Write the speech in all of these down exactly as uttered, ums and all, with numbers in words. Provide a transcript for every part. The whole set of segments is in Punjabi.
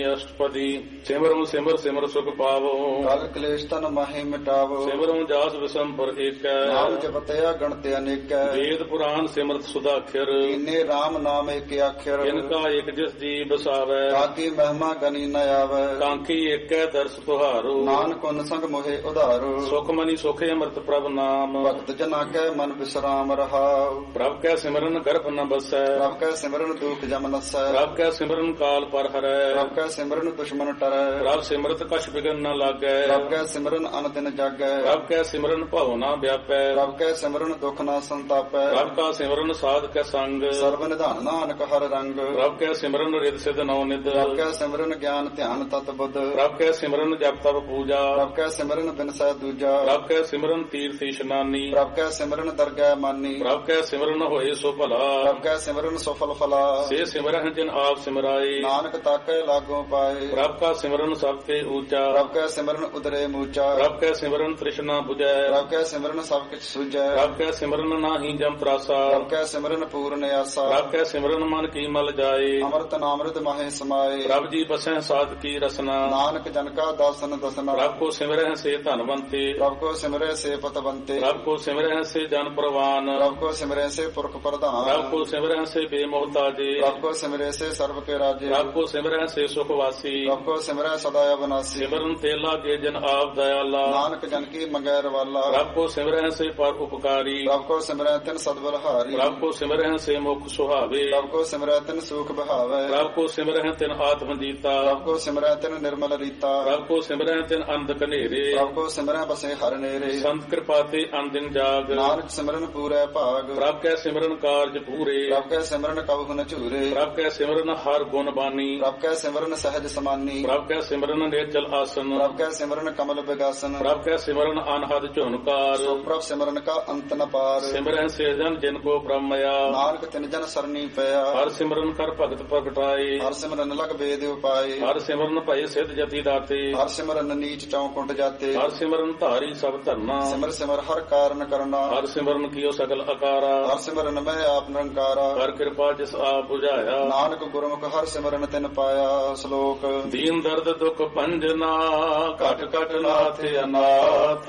ਅਸ਼ਟਪਦੀ। ਸਿਮਰਉ ਸਿਮਰ ਸਿਮਰ ਸੁਖ ਪਾਵੋ, ਕਲ ਕਲੇਸ਼ ਤਨ ਮਾਹੀ ਮਿਟਾਵੋ। ਸਿਮਰਉ ਜਾਸ ਵਿਸੰਪਰ ਏਕੈ, ਨਾਮ ਜਪਤਿਆ ਗਣਤ ਅਨੇਕੈ। ਵੇਦ ਪੁਰਾਨ ਸਿਮਰਤ ਸੁਦਾਖਰ, ਕੀਨੇ ਰਾਮ ਨਾਮ ਏਕ ਆਖਰ। ਇਨਕਾ ਏਕ ਜਿਸ ਜੀ ਬਸਾਵੈ, ਤਾਕੀ ਮਹਿਮਾ ਗਨੀ ਨ ਆਵੈ। ਕਾਂਖੀ ਏਕੈ ਦਰਸ ਤੁਹਾਰੋ, ਨਾਨਕ ਉਨ ਸੰਗ ਮੋਹਿ ਉਧਾਰੋ। ਸੁਖ ਮਨੀ ਸੁਖੇ ਅੰਮ੍ਰਿਤ ਪ੍ਰਭ ਨਾਮ, ਭਗਤ ਜਨਾ ਕੈ ਮਨ ਬਿਸਰਾਮ ਰਹਾਉ। ਪ੍ਰਭ ਕੈ ਸਿਮਰਨ ਗਰਭ ਨ ਬਸੈ, ਪ੍ਰਭ ਕੈ ਸਿਮਰਨ ਦੁਖ ਜਮ ਨਸੈ। ਪ੍ਰਭ ਕੈ ਸਿਮਰਨ ਕਾਲ ਪਰ ਹਰੈ, ਪ੍ਰਭ ਕੈ ਸਿਮਰਨ ਦੁਸ਼ਮਨ ਟਰੈ। ਪ੍ਰਭ ਸਿਮਰਤ ਕਛ ਬਿਗਨ ਨ ਲਾਗੈ, ਪ੍ਰਭ ਕੈ ਸਿਮਰਨ ਅਨ ਦਿਨ ਜਾਗੈ। ਪ੍ਰਭ ਕੈ ਸਿਮਰਨ ਭਉ ਨ ਵਿਆਪੈ, ਪ੍ਰਭ ਕੈ ਸਿਮਰਨ ਦੁਖ ਨ ਸੰਤਾਪੈ। ਪ੍ਰਭ ਕਾ ਸਿਮਰਨ ਸਾਧ ਕੈ ਸੰਗ, ਸਰਬ ਨਿਧਾਨ ਨਾਨਕ ਹਰ ਰੰਗ। ਪ੍ਰਭ ਕੈ ਸਿਮਰਨ ਰਿਦ ਸਿਧ ਨਉ ਨਿਧ, ਪ੍ਰਭ ਕੈ ਸਿਮਰਨ ਗਿਆਨ ਧਿਆਨ ਤਤ ਬੁੱਧ। ਪ੍ਰਭ ਕੈ ਸਿਮਰਨ ਜਪ ਤਪ ਪੂਜਾ, ਪ੍ਰਭ ਕੈ ਸਿਮਰਨ ਬਿਨਸੈ ਦੂਜਾ। ਪ੍ਰਭ ਕੈ ਸਿਮਰਨ ਤੀਰਥ ਇਸ਼ਨਾਨੀ, ਪ੍ਰਭ ਕੈ ਸਿਮਰਨ ਦਰਗਹਿ ਮਾਨੀ। ਪ੍ਰਭ ਕੈ ਸਿਮਰਨ ਹੋਏ ਸੋ ਭਲਾ, ਪ੍ਰਭ ਕੈ ਸਿਮਰਨ ਸਫਲ ਫਲਾ। ਸੇ ਸਿਮਰਹਿ ਜਿਨ ਆਪ ਸਿਮਰਾਏ, ਨਾਨਕ ਤਾਕੈ ਲਾਗੋ ਪਾਏ। ਪ੍ਰਭ ਕਾ ਸਿਮਰਨ ਸਭ ਤੇ ਊਚਾ, ਪ੍ਰਭ ਕੈ ਸਿਮਰਨ ਉਦਰੇ ਮੂਚਾ। ਪ੍ਰਭ ਕੈ ਸਿਮਰਨ ਤ੍ਰਿਸ਼ਨਾ 부ਜੈ, ਪ੍ਰਭ ਕੈ ਸਿਮਰਨ ਸਭ ਕਿਛ ਸੁਝੈ। ਪ੍ਰਭ ਕੈ ਸਿਮਰਨ ਨਾਹੀ ਜਮ ਤਰਾਸਾ, ਪ੍ਰਭ ਕੈ ਸਿਮਰਨ ਪੂਰਨ ਆਸਾ। ਪ੍ਰਭ ਕੈ ਸਿਮਰਨ ਮਨ ਕੀ ਮਲ ਜਾਏ, ਅੰਮ੍ਰਿਤ ਨਾਮ੍ਰਿਤ ਮਾਹੇ ਸਮਾਏ। ਪ੍ਰਭ ਜੀ ਬਸੈ ਸਾਧ ਕੀ ਰਸਨਾ, ਨਾਨਕ ਜਨ ਕਾ ਦਾਸਨ ਦਸਨਾ। ਪ੍ਰਭ ਕੋ ਸਿਮਰਹਿ ਸੇ ਧਨਵੰਤੇ, ਪ੍ਰਭ ਕੋ ਸਿਮਰੈ ਸੇ ਪਤਵੰਤੇ। ਪ੍ਰਭ ਕੋ ਸਿਮਰਹਿ ਸੇ ਜਨ ਪ੍ਰਵਾਨ, ਪ੍ਰਭ ਕੋ ਸਿਮਰੈ ਸੇ ਪੁਰਖ ਪ੍ਰਧਾਨ। ਪ੍ਰਭ ਕੋ ਸਿਮਰਹਿ ਸੇ ਬੇਮੋਹਤਾਜੇ, ਪ੍ਰਭ ਕੋ ਸਿਮਰੈ ਸੇ ਸਰਬ ਕੇ ਰਾਜੇ। ਪ੍ਰਭ ਕੋ ਸਿਮਰਹਿ ਸੇ ਸੁਖ ਵਾਸੀ, ਪ੍ਰਭ ਕੋ ਸਿਮਰੈ ਸਦਾ ਅਬਨਾਸੀ। ਸਿਮਰਨ ਤੇ ਲਾਗੇ ਜਨ ਆਪ ਦਇਆਲਾ, ਨਾਨਕ ਜਨ ਕੀ ਮੰਗੈ ਰਵਾਲਾ। ਪ੍ਰਭ ਕੋ ਸਿਮਰਹਿ ਸੇ ਪਰ ਉਪਕਾਰੀ, ਪ੍ਰਭ ਕੋ ਸਿਮਰੈ ਤਿਨ ਸਦਬਲਹਾਰੀ। ਪ੍ਰਭ ਕੋ ਸਿਮਰਹਿ ਸੇ ਮੁਖ ਸੁਹਾਵੇ, ਪ੍ਰਭ ਕੋ ਸਿਮਰੈ ਤਿਨ ਸੂਖ ਬਹਾਵੈ। ਪ੍ਰਭ ਕੋ ਸਿਮਰਹਿ ਤਿਨ ਆਤਮ ਜੀਤਾ, ਪ੍ਰਭ ਕੋ ਸਿਮਰੈ ਤਿਨ ਨਿਰਮਲ ਰੀਤਾ। ਪ੍ਰਭ ਕੋ ਸਿਮਰਹਿ ਤਿਨ ਅੰਧ ਕਨੇਰੇ, ਪ੍ਰਭ ਕੋ ਸਿਮਰੈ ਬਸੇ ਹਰ ਨੇਰੇ। ਸੰਤ ਕਿਰਪਾ ਤੇ ਅੰਦਿਨ ਜਾਗ, ਨਾਨਕ ਸਿਮਰਨ ਪੂਰੈ ਭਾਗ। ਪ੍ਰਭ ਕੈ ਸਿਮਰਨ ਕਾਰਜ ਪੂਰੇ, ਪ੍ਰਭ ਕੈ ਸਿਮਰਨ ਕਬਹੁ ਨ ਝੂਰੇ। ਪ੍ਰਭ ਕੈ ਸਿਮਰਨ ਹਰ ਗੁਣ ਬਾਨੀ, ਪ੍ਰਭ ਕੈ ਸਿਮਰਨ ਸਹਿਜ ਸਮਾਨੀ। ਪ੍ਰਭ ਕੈ ਸਿਮਰਨ ਨੇਚਲ ਆਸਨ, ਪ੍ਰਭ ਕੈ ਸਿਮਰਨ ਕਮਲ ਬਿਗਾਸਨ। ਪ੍ਰਭ ਕੈ ਸਿਮਰਨ ਅਨਹਦ ਝੁਨਕਾਰ, ਸੋ ਪ੍ਰਭ ਸਿਮਰਨ ਕਾ ਅੰਤ ਨ ਪਾਰ। ਸਿਮਰਹਿ ਸੇ ਜਨ ਜਿਨ ਕੋ ਬ੍ਰਹਮਇਆ, ਨਾਨਕ ਤਿਨ ਜਨ ਸਰਨੀ ਪਿਆ। ਹਰ ਸਿਮਰਨ ਕਰ ਭਗਤ ਪ੍ਰਗਟਾਏ, ਹਰ ਸਿਮਰਨ ਲਗ ਵੇਦ ਉਪਾਏ। ਹਰ ਸਿਮਰਨ ਭਏ ਸਿਧ ਜਤੀ ਦਾਤੇ, ਹਰ ਸਿਮਰਨ ਨੀਚ ਚੌਕੁੰਟ ਜਾਤੇ। ਹਰ ਸਿਮਰਨ ਧਾਰੀ ਸਭ ਧਰਨਾ, ਸਿਮਰ ਸਿਮਰ ਹਰ ਕਾਰਨ ਕਰਨਾ। ਹਰ ਸਿਮਰਨ ਕੀਓ ਸਗਲ ਅਕਾਰਾ, ਹਰ ਸਿਮਰਨ ਮੈਂ ਆਪ ਨਿਰੰਕਾਰਾ। ਹਰ ਕਿਰਪਾ ਜਿਸ ਆਪ ਬੁਝਾਇਆ, ਨਾਨਕ ਗੁਰਮੁਖ ਹਰ ਸਿਮਰਨ ਤਿਨ ਪਾਇਆ। ਸ਼ਲੋਕ ਦੀਨ ਦਰਦ ਦੁਖ ਭੰਜਨਾ, ਘਟ ਘਟ ਨਾਥ ਅਨਾਥ।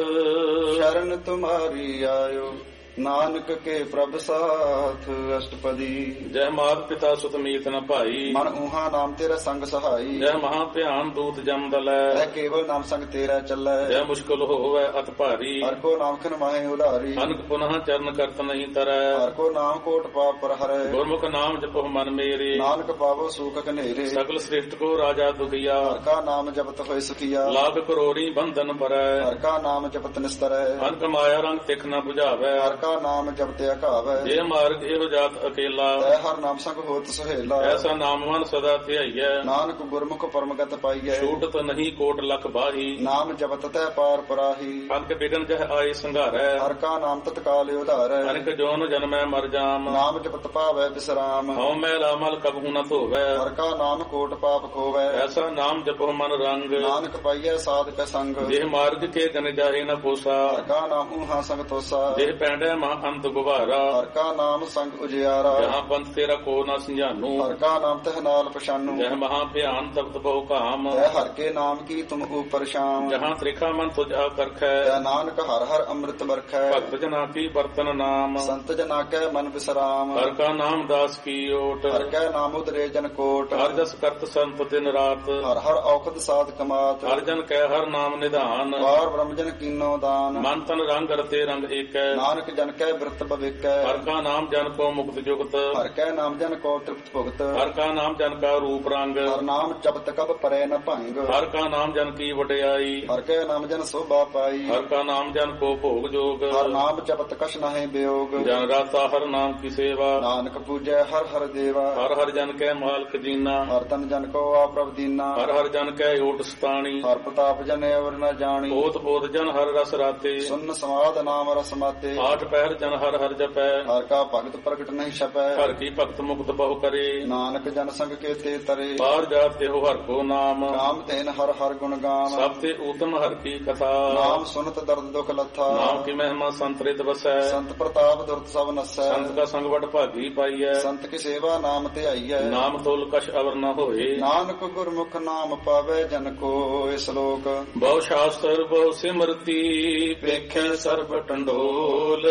ਸ਼ਰਨ ਤੁਮਾਰੀ ਆਇਓ, ਨਾਨਕ ਕੇ ਪ੍ਰਭ ਸਾਥ। ਅਸ਼ਟਪਦੀ। ਜੈ ਮਾਤ ਪਿਤਾ ਸੁਤ ਮੀਤ ਨ ਭਾਈ, ਮਨ ਊਹਾ ਨਾਮ ਤੇਰਾ ਸੰਗ ਸਹਾਈ। ਜੈ ਮਹਾ ਧਿਆਨ ਦੂਤ ਜਮ ਦਲੈ, ਐ ਕੇਵਲ ਨਾਮ ਸੰਗ ਤੇਰਾ ਚੱਲੈ। ਜੈ ਮੁਸ਼ਕਲ ਹੋਵੈ ਅਤ ਭਾਰੀ, ਹਰ ਕੋ ਨਾਮ ਖਨ ਮਾਹੇ ਉਧਾਰੀ। ਅਨਕ ਪੁਨః ਚਰਨ ਕਰਤ ਨਹੀਂ ਤਰੈ, ਹਰ ਕੋ ਨਾਮ ਕੋਟ ਪਾਪ ਪਰ ਹਰੈ। ਗੁਰਮੁਖ ਨਾਮ ਜਪੋ ਮਨ ਮੇਰੇ, ਨਾਨਕ ਪਾਵੋ ਸੂਖ ਕਨੇਰੇ। ਸਗਲ ਸ੍ਰਿਸ਼ਟ ਕੋ ਰਾਜਾ ਦੁਖੀਆ, ਹਰ ਕਾ ਨਾਮ ਜਪਤ ਹੋਇ ਸੁਖੀਆ। ਲਾਗ ਕਰੋੜੀ ਬੰਧਨ ਪਰੈ, ਹਰ ਕਾ ਨਾਮ ਜਪਤ ਨਿਸਤਰੈ। ਅਨਕ ਮਾਇਆ ਰੰਗ ਤਿਖ ਨ 부ਝਾਵੈ, ਹਰ ਕਾ ਨਾਮ ਜਪਤ ਅਘਾਵੈ। ਜੇ ਮਾਰਗ ਇਹੋ ਜਾਤ ਅਕੇਲਾ, ਤੈ ਹਰ ਨਾਮ ਸੰਗ ਹੋਤ ਸੁਹੇਲਾ। ਐਸਾ ਨਾਮ ਮਨ ਸਦਾ ਧਿਆਈਐ, ਨਾਨਕ ਗੁਰਮੁਖ ਪਰਮਗਤ ਪਾਈਐ। ਛੂਟਤ ਨਹੀਂ ਕੋਟ ਲਖ ਬਾਹੀ, ਨਾਮ ਜਪਤ ਤੈ ਪਾਰ ਪਰਾਹੀ। ਅਨਕ ਬਿਗਨ ਜਹ ਆਏ ਸੰਘਾਰੈ, ਹਰ ਕਾ ਨਾਮ ਤਤਕਾਲ ਉਧਾਰੈ। ਅਨਕ ਜੋਨ ਜਨਮੈ ਮਰ ਜਾਮ, ਨਾਮ ਜਪਤ ਪਾਵੈ ਬਿਸਰਾਮ। ਹਉ ਮੈਲ ਅਮਲ ਕਬਹੂ ਨ ਧੋਵੈ, ਹਰ ਕਾ ਨਾਮ ਕੋਟ ਪਾਪ ਖੋਵੈ। ਐਸਾ ਨਾਮ ਜਪੋ ਮਨ ਰੰਗ, ਨਾਨਕ ਪਾਈਐ ਸਾਧਕ ਸੰਗ। ਜਿਹ ਮਾਰਗ ਕੇ ਗਨ ਜਾਹੇ ਨ ਪੋਸਾ, ਹਰ ਕਾ ਨਾਮ ਹਾਂ ਸੰਗ ਤੋਸਾ। ਜਿਹ ਪੈਂਡੈ ਮਾ ਅੰਤ ਗੁਬਾਰਾ, ਹਰ ਕਾ ਨਾਮ ਸੰਗ ਉਜਿਆਰਾ। ਜਹਾਂ ਪੰਥ ਤੇਰਾ ਕੋ ਨ ਸੰਜਾਨੂ, ਹਰ ਕਾ ਨਾਮ ਤਹ ਨਾਲ ਪਛਾਨੂ। ਜਹ ਮਹਾ ਭਿਆਨ ਤਪਤ ਬਹੁ ਕਾਮ, ਤੈ ਹਰ ਕੇ ਨਾਮ ਕੀ ਤੁਮ ਉਪਰ ਸ਼ਾਮ। ਜਹਾਂ ਤ੍ਰਿਖਾ ਮਨ ਤੁਝ ਆਕਰਖੈ, ਤੈ ਨਾਨਕ ਹਰ ਹਰ ਅੰਮ੍ਰਿਤ ਬਰਖੈ। ਭਗਤ ਜਨਾ ਕੀ ਬਰਤਨ ਨਾਮ, ਸੰਤ ਜਨਾ ਕੈ ਮਨ ਬਿਸਰਾਮ। ਹਰ ਕਾ ਨਾਮ ਦਾਸ ਕੀ ਓਟ, ਹਰ ਕੈ ਨਾਮ ਉਦਰੇ ਜਨ ਕੋਟ। ਹਰ ਜਸ ਕਰਤ ਸੰਤ ਦਿਨ ਰਾਤ, ਹਰ ਹਰ ਔਖਦ ਸਾਧ ਕਮਾਤ। ਹਰ ਜਨ ਕੈ ਹਰ ਨਾਮ ਨਿਧਾਨ, ਵਾਰ ਬ੍ਰਹਮ ਜਨ ਕੀਨੋ ਦਾਨ। ਮਨ ਤਨ ਰੰਗ ਰਤੇ ਰੰਗ ਏਕੈ, ਨਾਨਕ ਜਨ ਕੈ ਬਿਰਤ ਭਵਿਕੈ। ਹਰ ਕਾ ਨਾਮ ਜਨ ਕੋ ਮੁਕਤ ਜੁਗਤ, ਹਰ ਕੈ ਨਾਮ ਜਨ ਕੋ ਤ੍ਰਿਪਤ ਭੁਗਤ। ਹਰ ਕਾ ਨਾਮ ਜਨ ਕਾ ਰੂਪ ਰੰਗ, ਹਰ ਨਾਮ ਜਪਤ ਕਬ ਪਰੈ ਨ ਭੰਗ। ਹਰ ਕਾ ਨਾਮ ਜਨ ਕੀ ਵਡਿਆਈ, ਹਰ ਕੈ ਨਾਮ ਜਨ ਸੋਭਾ ਪਾਈ। ਹਰ ਕਾ ਨਾਮ ਜਨ ਕੋ ਭੋਗ ਜੋਗ, ਹਰ ਨਾਮ ਜਪਤ ਕਛ ਨਾਹਿ ਬਿਯੋਗ। ਜਨ ਰਾਤਾ ਹਰ ਨਾਮ ਕੀ ਸੇਵਾ, ਨਾਨਕ ਪੂਜੈ ਹਰ ਹਰ ਦੇਵਾ। ਹਰ ਹਰ ਜਨ ਕੈ ਮਾਲਕ ਦੀਨਾ, ਹਰ ਤਨ ਜਨ ਕੋ ਆਪ੍ਰਭ ਦੀਨਾ। ਹਰ ਹਰ ਜਨ ਕੈ ਓਟ ਸਤਾਣੀ, ਹਰ ਪ੍ਰਤਾਪ ਜਨ ਅਵਰ ਨ ਜਾਣੀ। ਪੋਤ ਪੋਤ ਜਨ ਹਰ ਰਸ ਰਾਤੇ, ਸੁਨ ਸਮਾਦ ਨਾਮ ਰਸ ਮਾਤੇ। ਆਠ ਪਹਿਰ ਜਨ ਹਰ ਹਰ ਜਪੈ ਹਰ ਕਾ ਭਗਤ ਪ੍ਰਗਟ ਨਹੀਂ ਛਪੈ ਹਰ ਕੀ ਭਗਤ ਮੁਕਤ ਬਹੁ ਕਰੇ ਨਾਨਕ ਜਨ ਸੰਗ ਕੇ ਤੇ ਤਰੇ ਪਾਰ ਜਾਤ ਤੇ ਹਰ ਕੋ ਨਾਮ ਕਾਮ ਤੈਨ ਹਰ ਹਰ ਗੁਣ ਗਾਮ ਸਭ ਤੇ ਊਤਮ ਹਰ ਕੀ ਕਥਾ ਨਾਮ ਸੁਨਤ ਦਰਦ ਦੁਖ ਲੱਥਾ ਨਾਮ ਕੀ ਮਹਿਮਾ ਸੰਤਰਿਤ ਵਸੈ ਸੰਤ ਪ੍ਰਤਾਪ ਦੁਰਤ ਸਭ ਨਸੈ ਸੰਤ ਕਾ ਸੰਗ ਵਡ ਭਾਗੀ ਪਾਈਐ ਸੰਤ ਕੀ ਸੇਵਾ ਨਾਮ ਤੇ ਆਈਐ ਨਾਮ ਤੋਲ ਕਛ ਅਵਰ ਨ ਹੋਏ ਨਾਨਕ ਗੁਰਮੁਖ ਨਾਮ ਪਾਵੇ ਜਨ ਕੋ ਇਸ ਲੋਕ ਬਹੁ ਸ਼ਾਸਤਰ ਬਹੁ ਸਿਮਰਤੀ ਵੇਖੈ ਸਰਬ ਟੰਡੋਲ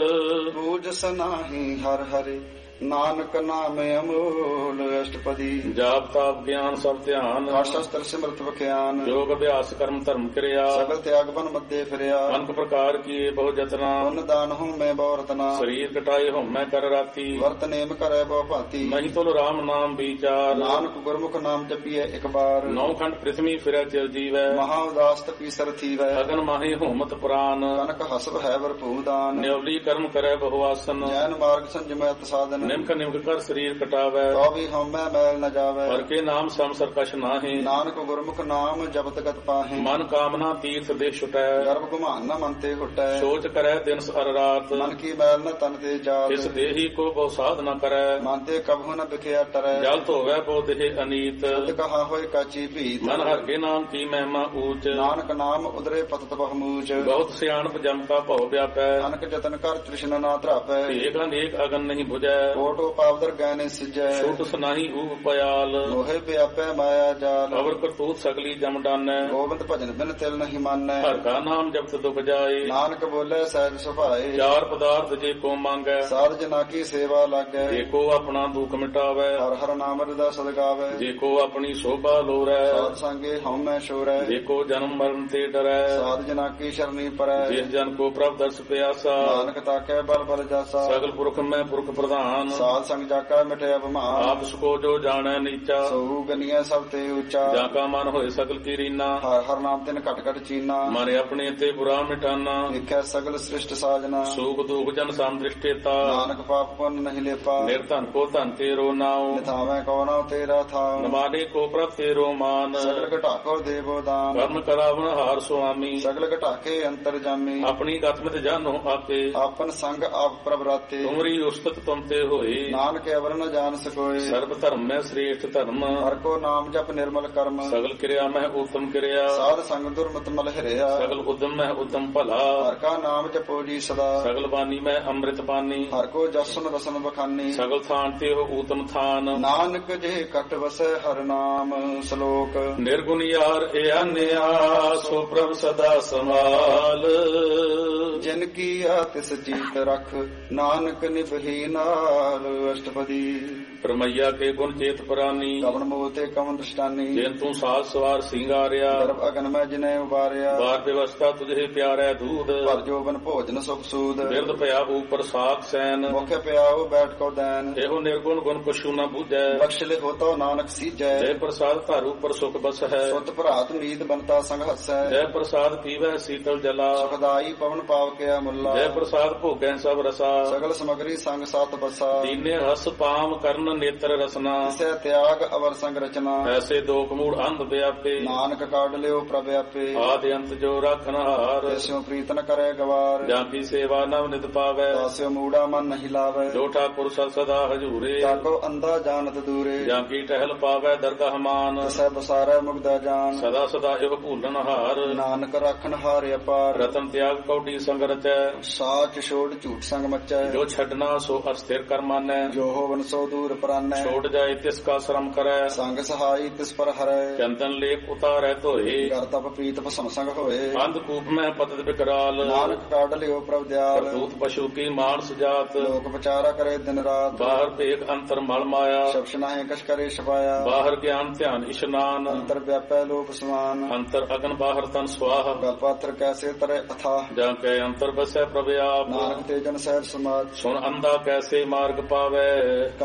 ਬੂਝ ਸਨਾਹੀ ਹਰ ਹਰਿ ਨਾਨਕ ਨਾਮ ਅਮੋਲ ਅਸ਼ਟਪਦੀ ਜਾਪ ਤਾਪ ਗਿਆਨ ਸਭ ਧਿਆਨ ਸ਼ਸਤਰ ਸਿਮਰਤ ਵਿਖਿਆਨ ਯੋਗ ਅਭਿਆਸ ਕਰਮ ਧਰਮ ਕਿਰਿਆ ਸਗਲ ਤਿਆਗ ਬਨ ਮੱਦੇ ਫਿਰਿਆ ਅਨਕ ਪ੍ਰਕਾਰ ਕੀਏ ਬਹੁ ਜਤਨਾ ਪੁੰਨ ਦਾਨ ਹੂੰ ਮੈਂ ਬਹੁ ਰਤਨਾ ਸਰੀਰ ਕਟਾਏ ਹਉਮੈ ਕਰ ਰਾਤੀ ਵਰਤ ਨੇਮ ਕਰੈ ਬਹੁ ਭਾਂਤੀ ਨਹੀਂ ਤੁਲ ਰਾਮ ਨਾਮ ਵਿਚਾਰ ਨਾਨਕ ਗੁਰਮੁਖ ਨਾਮ ਜਪੀਐ ਇੱਕ ਬਾਰ ਨੌ ਖੰਡ ਪ੍ਰਿਥਵੀ ਫਿਰੈ ਚਿਰ ਜੀਵੈ ਮਹਾ ਉਦਾਸ ਤਪੀ ਸਰ ਥੀਵੈ ਅਗਨ ਮਾਹੀ ਹਉਮਤ ਪੁਰਾਨ ਕਨਕ ਹਸਬ ਹੈ ਵਰਪੂ ਦਾਨ ਨਿਉਲੀ ਕਰਮ ਕਰੈ ਬਹੁ ਆਸਨ ਜੈਨ ਮਾਰਗ ਸੰਜਮੈ ਸਾਧਨ ਨਿਮਕ ਨਿਮਕ ਕਰ ਸਰੀਰ ਕਟਾਵੈ ਤੋ ਵੀ ਹਉਮੈ ਮੈਲ ਨ ਜਾਵੈ ਹਰ ਕੇ ਨਾਮ ਸਮ ਸਰਕਸ਼ ਨਾਹੀ ਨਾਨਕ ਗੁਰਮੁਖ ਨਾਮ ਜਪਤ ਗਤ ਪਾਹੇ ਮਨ ਕਾਮਨਾ ਤੀਰਥ ਦੇ ਛੁਟੈ ਗਰਭ ਗੁਮਾਨ ਨ ਮਨ ਤੇ ਹੁਟੈ ਸੋਚ ਕਰੈ ਦਿਨ ਅਰ ਰਾਤ ਮਨ ਕੀ ਮੈਲ ਨ ਤਨ ਤੇ ਜਾਤ ਇਸ ਦੇਹੀ ਕੋ ਬਹੁ ਸਾਧ ਨ ਕਰੈ ਮਨ ਤੇ ਕਬਹੁ ਨ ਬਿਖਿਆ ਟਰੈ ਜਲ ਧੋਵੈ ਬਹੁ ਦੇਹ ਅਨੀਤ ਸਤ ਕਹਾ ਹੋਏ ਕਾਚੀ ਭੀਤ ਮਨ ਹਰ ਕੇ ਨਾਮ ਕੀ ਮਹਿਮਾ ਊਚ ਨਾਨਕ ਨਾਮ ਉਦਰੇ ਪਤਤ ਬਹੁਮੂਚ ਬਹੁਤ ਸਿਆਣਪ ਜਮ ਕਾ ਭਉ ਵਿਆਪੈ ਅਨਕ ਜਤਨ ਕਰ ਤ੍ਰਿਸ਼ਨਾ ਨਾ ਧਰਾਪੈ ਏਕ ਅਨੇਕ ਅਗਨ ਨਹੀਂ 부ਜੈ ਕੋਟੋ ਪਾਵਦਰ ਗੈਨੇ ਸਿਜੈ ਛੂਟ ਸੁਨਾਹੀ ਊਪ ਪਿਆਲ ਲੋਹੇ ਪਿਆਪੈ ਮਾਇਆ ਜਾਲ ਅਵਰ ਕਰਤੂਤ ਸਗਲੀ ਜਮ ਡਾਨੈ ਗੋਬਿੰਦ ਭਜਨ ਬਿਨ ਤਿਲ ਨਹੀਂ ਮਾਨੈ ਹਰ ਕਾ ਨਾਮ ਜਪਤ ਦੁਖ ਜਾਏ ਨਾਨਕ ਬੋਲੇ ਸਹਿਜ ਸੁਭਾਏ ਚਾਰ ਪਦਾਰਥ ਜੇ ਕੋ ਮੰਗੈ ਸਾਧ ਜਨਾ ਕੀ ਸੇਵਾ ਲਾਗੈ ਜੇ ਕੋ ਆਪਣਾ ਦੁਖ ਮਿਟਾਵੈ ਹਰ ਹਰ ਨਾਮ ਰਦਾ ਸਦਗਾਵੈ ਜੇ ਕੋ ਆਪਣੀ ਸੋਭਾ ਲੋਰੈ ਸਾਧ ਸੰਗੇ ਹਉਮੈ ਸ਼ੋਰੈ ਜੇ ਕੋ ਜਨਮ ਮਰਨ ਤੇ ਡਰੈ ਸਾਧ ਜਨਾ ਕੀ ਸ਼ਰਨੀ ਪਰੈ ਜਿਸ ਜਨ ਕੋ ਪ੍ਰਭ ਦਰਸ ਪਿਆਸਾ ਨਾਨਕ ਤਾਕੈ ਬਲ ਬਲ ਜਾਸਾ ਸਗਲ ਪੁਰਖ ਮੈਂ ਪੁਰਖ ਪ੍ਰਧਾਨ ਸਾਧ ਸੰਗ ਜਾਕਾ ਮਿਟਿਆ ਬਮਾਨ ਆਪ ਸਕੋ ਜੋ ਜਾਣੈ ਨੀਚਾ ਸੋ ਗਨੀਐ ਸਭ ਤੇ ਉੱਚਾ ਜਾਂ ਕਾ ਮਨ ਹੋਏ ਸਗਲ ਕੀ ਰੀਨਾ ਹਰ ਹਰ ਨਾਮ ਤਿਨ ਘਟ ਘਟ ਚੀਨਾ ਮਨ ਆਪਣੇ ਤੇ ਬੁਰਾ ਮਿਟਾਨਾ ਵੇਖੈ ਸਗਲ ਸ੍ਰਿਸ਼ਟ ਸਾਜਨਾ ਸੂਖ ਦੁਖ ਜਨ ਸੰਦ੍ਰਿਸ਼ਟੇਤਾ ਨਾਨਕ ਪਾਪ ਪੁੰਨ ਨਹੀਂ ਲੇਪਾ ਨਿਰਧਨ ਕੋ ਧਨ ਤੇਰੋ ਨਾਉ ਨਿਥਾਵੇਂ ਕੋ ਨਾਉ ਤੇਰਾ ਥਾਉ ਨਮਾਨੇ ਕੋ ਪ੍ਰਭ ਤੇਰੋ ਮਾਨ ਸਗਲ ਘਟਾਕੋ ਦੇਵੋ ਦਾਨ ਕਰਨ ਕਰਾਵਨ ਹਾਰ ਸੁਆਮੀ ਸਗਲ ਘਟਾਕੇ ਅੰਤਰ ਜਾਮੀ ਆਪਣੀ ਗਤਮਿਤ ਜਾਨੋ ਆਪੇ ਆਪਨ ਸੰਗ ਆਪ ਪ੍ਰਭ ਰਾਤੇ ਤੁਮਰੀ ਉਸਤਤ ਤੁਮ ਤੇ ਹੋਏ ਨਾਨਕ ਅਵਰ ਨ ਜਾਣ ਸਕੋਏ ਸਰਬ ਧਰਮ ਮੈਂ ਸ੍ਰੇਸ਼ਟ ਧਰਮ ਹਰ ਕੋ ਨਾਮ ਜਪ ਨਿਰਮਲ ਕਰਮ ਸਗਲ ਕਿਰਿਆ ਮੈਂ ਉਤਮ ਕਿਰਿਆ ਸਾਧ ਸੰਗ ਦੁਰਮਤ ਮਲ ਹਰਿਆ ਸਗਲ ਉਦਮ ਮੈਂ ਉਤਮ ਭਲਾ ਹਰ ਕਾ ਨਾਮ ਜਪੋ ਜੀ ਸਦਾ ਸਗਲ ਬਾਣੀ ਮੈਂ ਅੰਮ੍ਰਿਤ ਬਾਣੀ ਹਰ ਕੋ ਜਸਨ ਰਸਨ ਬਖਾਨੀ ਸਗਲ ਥਾਨ ਤੇ ਹੋ ਊਤਮ ਥਾਨ ਨਾਨਕ ਜੇ ਕਟ ਵਸੈ ਹਰ ਨਾਮ ਸ਼ਲੋਕ ਨਿਰਗੁਣ ਯਾਰ ਇਆਨਿਆ ਸੋ ਪ੍ਰਭ ਸਦਾ ਸਮਾਲ ਜਿਨ ਕੀ ਆ ਤਿਸ ਜੀਤ ਰਖ ਨਾਨਕ ਨਿਭੀ ਨਾਲ ਅਸ਼ਟਪਦੀ ਪਰਮਈਆ ਕੇ ਗੁਣ ਚੇਤ ਪ੍ਰਾਨੀ ਕਵਨ ਮੋਹ ਤੇ ਕਵਨ ਦਸ਼ਟਾਨੀ ਜਿਨ ਤੂੰ ਸਾਜ ਸਵਾਰ ਸਿੰਗਾਰਿਆ ਗਰਭ ਅਗਨ ਮੈਂ ਜਿਨੇ ਉਬਾਰਿਆ ਬਾਰ ਵਿਵਸਥਾ ਤੁਝੇ ਪਿਆਰੈ ਦੂਧ ਪਰ ਜੋਬਨ ਭੋਜਨ ਸੁਖ ਸੂਦ ਬਿਰਦ ਭਇਆ ਉਪਰ ਸਾਖ ਸੈਨ ਮੁਖ ਪਿਆਉ ਬੈਠ ਕੋ ਦੈਨ ਇਹੋ ਨਿਰਗੁਣ ਗੁਣ ਕਛੂ ਨ ਬੂਝੈ ਬਖਸ਼ ਲੇ ਹੋਤੋ ਨਾਨਕ ਸੀਜੈ ਜੈ ਪ੍ਰਸਾਦ ਧਾਰ ਉਪਰ ਸੁਖ ਬਸ ਹੈ ਸੁਤ ਭਰਾਤ ਨੀਤ ਬਨਤਾ ਸੰਗ ਹਸੈ ਜੈ ਪ੍ਰਸਾਦ ਪੀਵੈ ਸੀਤਲ ਜਲਾ ਸੁਖਦਾਈ ਪਵਨ ਪਾਵ ਕਿਆ ਮੁੱਲਾ ਜੈ ਪ੍ਰਸਾਦ ਭੋਗੈ ਸਭ ਰਸਾ ਸਗਲ ਸਮਗਰੀ ਸੰਗ ਸਤ ਬਸਾ ਦੀਨੇ ਰਸ ਪਾਮ ਕਰਨ ਨੇਤਰ ਰਸਨਾ ਤਿਸੈ ਤਿਆਗ ਅਵਰ ਸੰਗ ਰਚਨਾ ਐਸੇ ਦੋ ਕਮੂੜ ਅੰਧ ਵਿਆਪੇ ਨਾਨਕ ਕਾਢ ਲਿਓ ਪ੍ਰਭ ਆਪੇ ਆਦਿ ਅੰਤ ਜੋ ਰਾਖਨ ਹਾਰ ਤਿਸਿਓ ਪ੍ਰੀਤ ਨ ਕਰੇ ਗਵਾਰ ਜਾਂ ਕੀ ਸੇਵਾ ਨਵ ਨਿਤ ਪਾਵੈ ਤਾਸਿਓ ਮੂੜਾ ਮਨ ਨਹੀਂ ਲਾਵੇ ਜੋ ਠਾਕੁਰ ਸਦ ਸਦਾ ਹਜੂਰੇ ਜਾਗੋ ਅੰਧਾ ਜਾਣਤ ਦੂਰੇ ਜਾਂ ਕੀ ਟਹਿਲ ਪਾਵੈ ਦਰਗਾਹ ਮਾਨ ਤਿਸੈ ਬਸਾਰੈ ਮੁਗਦਾ ਜਾਨ ਸਦਾ ਸਦਾ ਇਹੋ ਭੂਲਨ ਹਾਰ ਨਾਨਕ ਰਾਖਨ ਹਾਰ ਅਪਾਰ ਰਤਨ ਤਿਆਗ ਕੌਡੀ ਸੰਗ ਰਚੈ ਸਾਚ ਛੋੜ ਝੂਠ ਸੰਗ ਮਚੈ ਜੋ ਛੱਡਣਾ ਸੋ ਅਸਥਿਰ ਕਰ ਮਾਨੈ ਜੋ ਹੋਵਨ ਸੋ ਦੂਰ ਪ੍ਰਾਨੈ ਛੋੜ ਜਾਏ ਤਿਸ ਕਾ ਸ਼ਰਮ ਕਰੈ ਸੰਗ ਸਹਾਈ ਤਿਸ ਪਰ ਹਰੈ ਚੰਦਨ ਲੇਪ ਉਤਾਰੈ ਧੋਏ ਕਰ ਤਪ ਪ੍ਰੀਤ ਭਸਮ ਸੰਗ ਹੋਏ ਅੰਧ ਕੂਪ ਮੈਂ ਪਤਤ ਬਿਕਰਾਲ ਨਾਨਕ ਕਾਢ ਲਿਓ ਪ੍ਰਭ ਦਿਆਲ ਕਰਤੂਤ ਪਸ਼ੂ ਕੀ ਮਾਨਸ ਜਾਤ ਲੋਕ ਵਿਚਾਰਾ ਕਰੇ ਦਿਨ ਰਾਤ ਬਾਹਰ ਭੇਖ ਅੰਤਰ ਮਲ ਮਾਇਆ ਸ਼ਬਸ਼ ਨਾਹੇ ਕਛ ਕਰੇ ਛਪਾਇਆ ਬਾਹਰ ਗਿਆਨ ਧਿਆਨ ਇਸ਼ਨਾਨ ਅੰਤਰ ਵਿਆਪੈ ਲੋਕ ਸਮਾਨ ਅੰਤਰ ਅਗਨ ਬਾਹਰ ਤਨ ਸਵਾਹ ਗਲ ਪਾਤਰ ਕੈਸੇ ਤਰੇ ਅਥਾ ਜਾਂ ਕੈ ਅੰਤਰ ਬਸੈ ਪ੍ਰਭ ਆਪ ਨਾਨਕ ਤੇ ਜਨ ਸਹਿਜ ਸਮਾਜ ਸੁਣ ਅੰਧਾ ਕੈਸੇ ਮਾਰਗ ਪਾਵੈ ਕਰ ਗਏ ਲਹੋ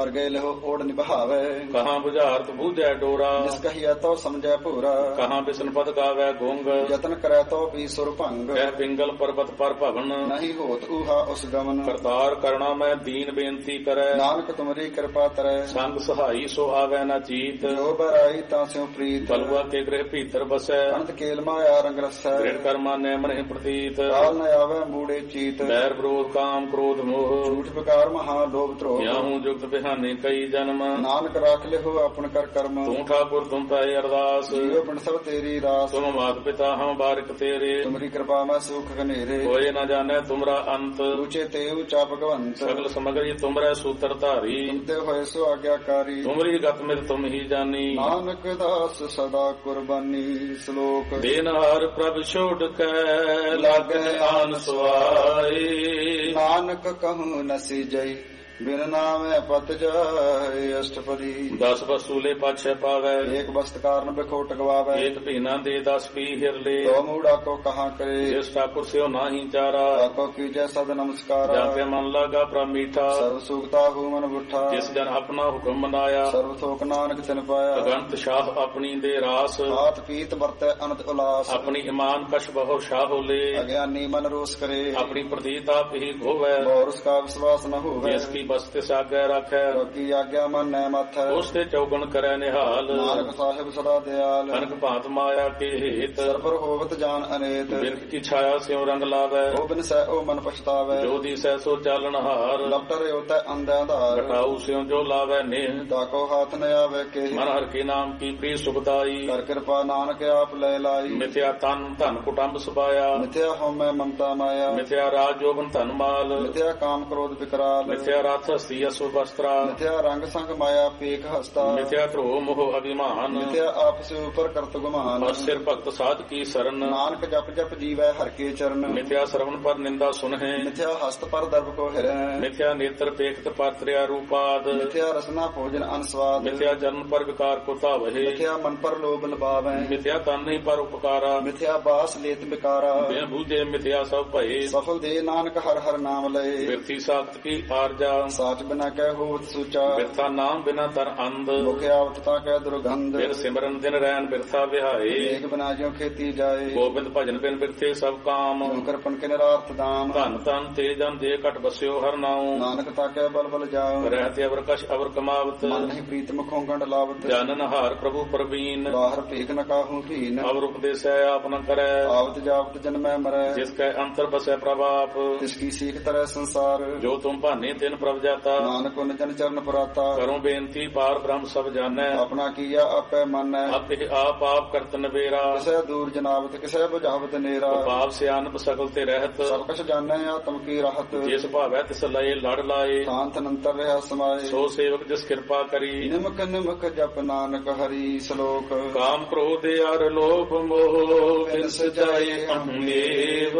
ਇਹੋ ਓੜ ਨਿਭਾਵੇ। ਕਹਾਂ ਬੁਝਾਰਤ ਬੂਝੈ ਡੋਰਾ, ਜਿਸ ਕਹੀਐ ਤੋ ਸਮਝੈ ਭੂਰਾ। ਕਹਾਂ ਬਿਸ਼ਨ ਪਦ ਗਾਵੈ ਗੁੰਗ, ਯਤਨ ਕਰੈ ਤੋ ਵੀ ਸੁਰ ਭੰਗ। ਕਹਿ ਪਿੰਗਲ ਪਰਬਤ ਪਰ ਭਵਨ, ਨਹੀਂ ਹੋਤ ਊਹਾ ਉਸ ਗਮਨ। ਕਰਤਾਰ ਕਰਣਾ ਮੈਂ ਦੀਨ ਬੇਨਤੀ ਕਰੈ, ਨਾਨਕ ਤੁਮਰੀ ਕਿਰਪਾ ਤਰੈ। ਸੰਗ ਸਹਾਈ ਸੋ ਆਵੈ ਨਾ ਚੀਤ, ਜੋ ਬਰਾਈ ਤਾਂ ਸਿਉ ਪ੍ਰੀਤ। ਬਲਵਾ ਕੇ ਗ੍ਰਹਿ ਭੀਤਰ ਬਸੈ, ਅਨੰਤ ਕੇਲ ਮਾਇਆ ਰੰਗ ਰਸੈ। ਦ੍ਰਿੜ ਕਰਮਾ ਨੈ ਮਨਿ ਪ੍ਰਤੀਤ, ਕਾਲ ਨ ਆਵੈ ਮੂੜੇ ਚੀਤ। ਬੈਰ ਵਿਰੋਧ ਕਾਮ ਕ੍ਰੋਧ ਮੋਹ, ਝੂਠ ਵਿਕਾਰ ਮਹਾ ਲੋਭ ਧਰੋਹ। ਯਾਹੂ ਜੁਗਤ ਬਿਹਾਨੇ ਕਈ ਜਨਮ, ਨਾਨਕ ਰਾਖ ਲਿਹੋ ਆਪਨ ਕਰ ਕਰਮ। ਤੂੰ ਠਾਕੁਰ ਤੁਮ ਪੈ ਅਰਦਾਸ, ਜੀਵ ਪਿੰਡ ਸਭ ਤੇਰੀ ਰਾਸ। ਤੁਮ ਮਾਤ ਪਿਤਾ ਹਮ ਬਾਰਿਕ ਤੇਰੇ, ਤੁਮਰੀ ਕਿਰਪਾ ਮੈਂ ਸੁਖ ਘਨੇਰੇ। ਕੋਏ ਨ ਜਾਣੈ ਤੁਮਰਾ ਅੰਤ, ਉੱਚੇ ਤੇ ਉੱਚਾ ਭਗਵੰਤ। ਸਗਲ ਸਮਗਰੀ ਤੁਮਰੈ ਸੂਤਰ ਧਾਰੀ, ਤੁਮਤੇ ਹੋਏ ਸੋ ਆਗਿਆਕਾਰੀ। ਤੁਮਰੀ ਗਤ ਮਿਤ ਤੁਮ ਹੀ ਜਾਨੀ, ਨਾਨਕ ਦਾਸ ਸਦਾ ਕੁਰਬਾਨੀ। ਸ਼ਲੋਕ ਦੇਨਹਾਰ ਪ੍ਰਭ ਛੋੜ ਕੈ, ਲਾਗੈ ਆਨ ਸੁਆਏ। ਨਾਨਕ ਕਹੂੰ ਨਸੀ ਜਈ, ਬਿਨ ਨਾਮੈ ਪਤ ਜਾਏ। ਅਸ਼ਟਪਦੀ ਦਸ ਵਸੂਲੇ ਪਾਛੈ ਪਾਵੈ, ਏਕ ਬਸਤ ਕਾਰਨ ਬਿਖੋਟ ਗਵਾਵੈ। ਏਕ ਭੀਨਾ ਦੇ ਦਸ ਪੀ ਹਿਰਲੇ, ਦੋ ਮੂੜਾ ਕੋ ਕਹਾ ਕਰੇ। ਜਿਸ ਠਾਕੁਰ ਸਿਓ ਨਾਹੀ ਚਾਰਾ, ਆਕੋ ਕੀਜੈ ਸਦ ਨਮਸਕਾਰਾ। ਜਾਂਤੇ ਮਨ ਲਾਗਾ ਪ੍ਰਭ ਮੀਠਾ, ਸਰਬ ਸੁਖਤਾ ਹੂ ਮਨ ਬੁੱਠਾ। ਜਿਸ ਜਨ ਆਪਣਾ ਹੁਕਮ ਮਨਾਇਆ, ਸਰਬ ਥੋਕ ਨਾਨਕ ਤਿਨ ਪਾਇਆ। ਅਗੰਤ ਸ਼ਾਹ ਆਪਣੀ ਦੇ ਰਾਸ, ਹਾਥ ਪੀਤ ਵਰਤੈ ਅਨੰਤ ਉਲਾਸ। ਆਪਣੀ ਇਮਾਨ ਕਸ਼ ਬਹੁ ਸ਼ਾਹੋਲੇ, ਅਗਿਆਨੀ ਮਨ ਰੋਸ ਕਰੇ। ਆਪਣੀ ਪ੍ਰਤੀਤ ਆਪ ਹੀ ਗੋਵੈ, ਬੋਰਸ ਕਾ ਵਿਸ਼ਵਾਸ ਨ ਹੋਵੇ। ਜਿਸ ਕੀ ਬਸਤਿ ਸਾਗੈ ਰੱਖੈ, ਕੀ ਆਗਿਆ ਮਨ ਨੈ ਮਥੈ। ਉਸ ਤੇ ਚੌਗਣ ਕਰੈ ਨਿਹਾਲ, ਨਾਨਕ ਸਾਹਿਬ ਸਦਾ ਦਿਆਲ। ਕਨਕ ਭਾਂਤ ਮਾਇਆ ਕੇ ਹੇਤ, ਸਰਪਰ ਹੋਵਤ ਜਾਨ ਅਨੇਤ। ਬਿਰਖ ਕੀ ਛਾਇਆ ਸਿਉ ਰੰਗ ਲਾਵੈ, ਉਹ ਬਿਨ ਸਹਿ ਉਹ ਮਨ ਪਛਤਾਵੈ। ਜੋ ਦੀਸੈ ਸੋ ਚਾਲਨ ਹਾਰ, ਲਪਟਰ ਉਤੈ ਅੰਧਿਆਂ ਧਾਰ। ਘਟਾਉ ਸਿਉ ਜੋ ਲਾਵੈ ਨੇਹ, ਤਾਕੋ ਹਾਥ ਨ ਆਵੇ ਕੇ। ਮਨ ਹਰ ਕੇ ਨਾਮ ਕੀ ਪ੍ਰੀ ਸੁਖਦਾਈ। ਕਰ ਕਿਰਪਾ ਨਾਨਕ ਆਪ ਲੈ ਲਾਈ। ਮਿਥਿਆ ਤਨ ਧਨ ਕੁਟੰਬ ਸੁਭਾਇਆ, ਮਿਥਿਆ ਹਉਮੈ ਮਮਤਾ ਮਾਇਆ। ਮਿਥਿਆ ਰਾਜ ਜੋਬਨ ਧਨ ਮਾਲ, ਮਿਥਿਆ ਕਾਮ ਕ੍ਰੋਧ ਵਿਕਰਾਲ। ਮਿਥਿਆ ਰਥ ਹਸਤੀ ਅਸੁ ਵਸਤਰਾ, ਮਿਥਿਆ ਰੰਗ ਸੰਗ ਮਾਇਆ ਪੇਖ ਹਸਤਾ। ਮਿਥਿਆ ਧਰੋ ਮੋਹ ਅਭਿਮਾਨ, ਮਿਥਿਆ ਆਪਸ ਉਪਰ ਕਰਤ ਗੁਮਾਨ। ਬਸ ਸਿਰ ਭਗਤ ਸਾਧ ਕੀ ਸਰਨ, ਨਾਨਕ ਜਪ ਜਪ ਜੀਵੈ ਹਰ ਕੇ ਚਰਨ। ਮਿਥਿਆ ਸਰਵਨ ਪਰ ਨਿੰਦਾ ਸੁਨਹਿ, ਮਿਥਿਆ ਹਸਤ ਪਰ ਦਰਬ ਕੋ ਹਿਰੈ। ਮਿਥਿਆ ਨੇਤਰ ਪੇਖਤ ਪਰ ਤ੍ਰਿਆ ਰੂਪਾਦ, ਮਿਥਿਆ ਰਸਨਾ ਭੋਜਨ ਅਨਸਵਾਦ। ਮਿਥਿਆ ਜਨਮ ਪਰ ਵਿਕਾਰ ਕੋ ਧਾਵਹਿ, ਮਿਥਿਆ ਮਨ ਪਰ ਲੋਭ ਲਬਾਵੈ। ਮਿਥਿਆ ਤਨ ਨਹੀਂ ਪਰ ਉਪਕਾਰਾ, ਮਿਥਿਆ ਬਾਸ ਲੇਤ ਬਿਕਾਰਾ। ਬਿਨ ਬੂਝੇ ਮਿਥਿਆ ਸਭ ਭਏ, ਸਫਲ ਦੇ ਨਾਨਕ ਹਰ ਹਰ ਨਾਮ ਲਏ। ਬਿਰਥੀ ਸਾਖਤ ਕੀ ਆਰਜਾ, ਸਾਚ ਬਿਨਾ ਕਹਿ ਹੋਵਤ ਸੂਚਾ। ਬਿਰਥਾ ਨਾਮ ਬਿਨਾ ਤਰ ਅੰਧ, ਮੁਖ ਆਵਤ ਤਾਂ ਕਹਿ ਦੁਰਗੰਧ। ਬਿਨ ਸਿਮਰਨ ਦਿਨ ਰੈਣ ਬਿਰਥਾ ਵਿਹਾਏ, ਏਕ ਬਿਨਾ ਜਿਉ ਖੇਤੀ ਜਾਏ। ਗੋਬਿੰਦ ਭਜਨ ਬਿਨ ਬਿਰਥੇ ਸਭ ਕਾਮ, ਕਰਪਨ ਕੇ ਨਿਰਾਰਥ ਦਾਮ। ਧਨ ਤਨ ਤੇ ਜਨ ਦੇ ਘਟ ਬਸਿਓ ਹਰ ਨਾਉ, ਨਾਨਕ ਤਾਂ ਕਹਿ ਬਲ ਬਲ ਜਾਉ। ਰਹਿਤੇ ਅਵਰ ਕਛ ਅਵਰ ਕਮਾਵਤ, ਮਨ ਨਹੀਂ ਪ੍ਰੀਤ ਮੁਖੋਂ ਗੰਢ ਲਾਵਤ। ਜਾਨਨ ਹਾਰ ਪ੍ਰਭੂ ਪ੍ਰਵੀਨ, ਬਾਹਰ ਭੇਖ ਨ ਕਾਹੂ ਭੀਨ। ਅਵਰ ਉਪਦੇਸੈ ਆਪ ਨ ਕਰੈ, ਆਵਤ ਜਾਵਤ ਜਨਮੈ ਮਰੈ। ਜਿਸ ਕੈ ਅੰਤਰ ਬਸੈ ਪ੍ਰਭ ਆਪ, ਤਿਸ ਕੀ ਸੀਖ ਤਰੈ ਸੰਸਾਰ। ਜੋ ਤੁਮ ਭਾਨੇ ਤਿਨ ਪ੍ਰਭ ਜਾਤਾ, ਨਾਨਕ ਉਨ ਜਨ ਚਰਨ ਪਰਾਤਾ। ਕਰੋ ਬੇਨਤੀ ਪਾਰ ਬ੍ਰਹਮ ਸਭ ਜਾਣੈ, ਆਪਣਾ ਕੀਆ ਆਪੈ ਮਾਨੈ। ਆਪੇ ਆਪ ਆਪ ਕਰਤ ਨਵੇਰਾ, ਕਿਸੈ ਦੂਰ ਜਨਾਵਤ ਕਿਸੈ ਬੁਝਾਵਤ ਨੇਰਾ। ਪਾਪ ਸਿਆਨਪ ਸਗਲ ਤੇ ਰਹਿਤ, ਸਭ ਕਛ ਜਾਣੈ ਆਤਮ ਕੀ ਰਾਹਤ। ਜਿਸ ਭਾਵੈ ਤਿਸ ਲਏ ਲੜ ਲਾਏ, ਸ਼ਾਂਤ ਅਨੰਤਰ ਰਹਾ ਸਮਾਏ। ਸੋ ਸੇਵਕ ਜਿਸ ਕਿਰਪਾ ਕਰੀ, ਨਿਮਕ ਨਿਮਕ ਜਪ ਨਾਨਕ ਹਰੀ। ਸ਼ਲੋਕ ਕਾਮ ਕ੍ਰੋਧ ਅਰ ਲੋਭ ਮੋਹ, ਬਿਨ ਸਜਾਏ ਅਹੰਦੇਵ।